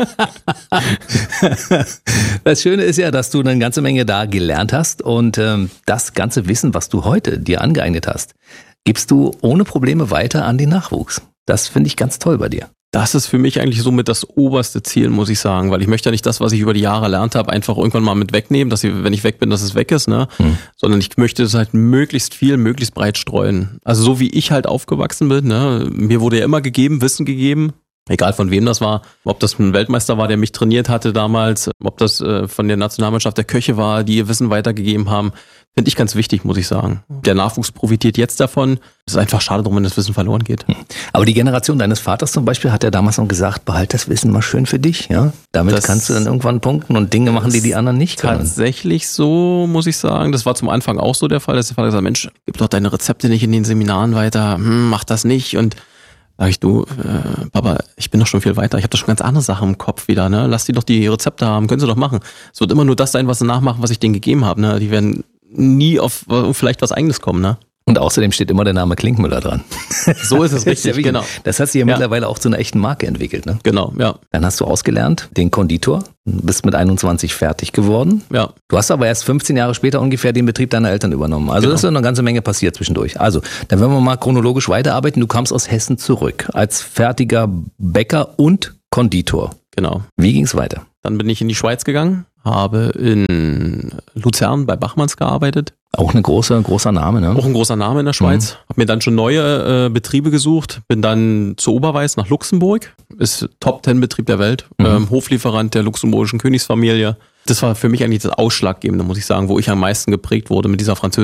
Das Schöne ist ja, dass du eine ganze Menge da gelernt hast und das ganze Wissen, was du heute dir angeeignet hast, gibst du ohne Probleme weiter an den Nachwuchs. Das finde ich ganz toll bei dir. Das ist für mich eigentlich somit das oberste Ziel, muss ich sagen, weil ich möchte ja nicht das, was ich über die Jahre erlernt habe, einfach irgendwann mal mit wegnehmen, dass wenn ich weg bin, dass es weg ist, ne? Sondern ich möchte es halt möglichst viel, möglichst breit streuen. Also so wie ich halt aufgewachsen bin, ne? Mir wurde ja immer gegeben, Wissen gegeben, Egal von wem das war, ob das ein Weltmeister war, der mich trainiert hatte damals, ob das von der Nationalmannschaft der Köche war, die ihr Wissen weitergegeben haben, finde ich ganz wichtig, muss ich sagen. Der Nachwuchs profitiert jetzt davon. Es ist einfach schade drum, wenn das Wissen verloren geht. Aber die Generation deines Vaters zum Beispiel hat ja damals noch gesagt, behalt das Wissen mal schön für dich. Ja? Damit kannst du dann irgendwann punkten und Dinge machen, die anderen nicht können. Tatsächlich so, muss ich sagen. Das war zum Anfang auch so der Fall, dass der Vater gesagt hat, Mensch, gib doch deine Rezepte nicht in den Seminaren weiter, mach das nicht. Und sag ich, du, Papa, ich bin doch schon viel weiter. Ich habe doch schon ganz andere Sachen im Kopf wieder. Ne? Lass die doch die Rezepte haben, können sie doch machen. Es wird immer nur das sein, was sie nachmachen, was ich denen gegeben habe. Ne? Die werden nie auf vielleicht was Eigenes kommen. Ne? Und außerdem steht immer der Name Klinkmüller dran. So ist es richtig, ja, genau. Das hat sich ja mittlerweile auch zu einer echten Marke entwickelt. Ne? Genau, ja. Dann hast du ausgelernt, den Konditor, bist mit 21 fertig geworden. Ja. Du hast aber erst 15 Jahre später ungefähr den Betrieb deiner Eltern übernommen. Also das ist eine ganze Menge passiert zwischendurch. Also, dann werden wir mal chronologisch weiterarbeiten. Du kamst aus Hessen zurück als fertiger Bäcker und Konditor. Genau. Wie ging es weiter? Dann bin ich in die Schweiz gegangen, habe in Luzern bei Bachmanns gearbeitet. Auch ein großer Name, ne? Auch ein großer Name in der Schweiz. Habe mir dann schon neue Betriebe gesucht, bin dann zu Oberweiß nach Luxemburg, ist Top-10-Betrieb der Welt, Hoflieferant der luxemburgischen Königsfamilie. Das war für mich eigentlich das Ausschlaggebende, muss ich sagen, wo ich am meisten geprägt wurde mit dieser französischen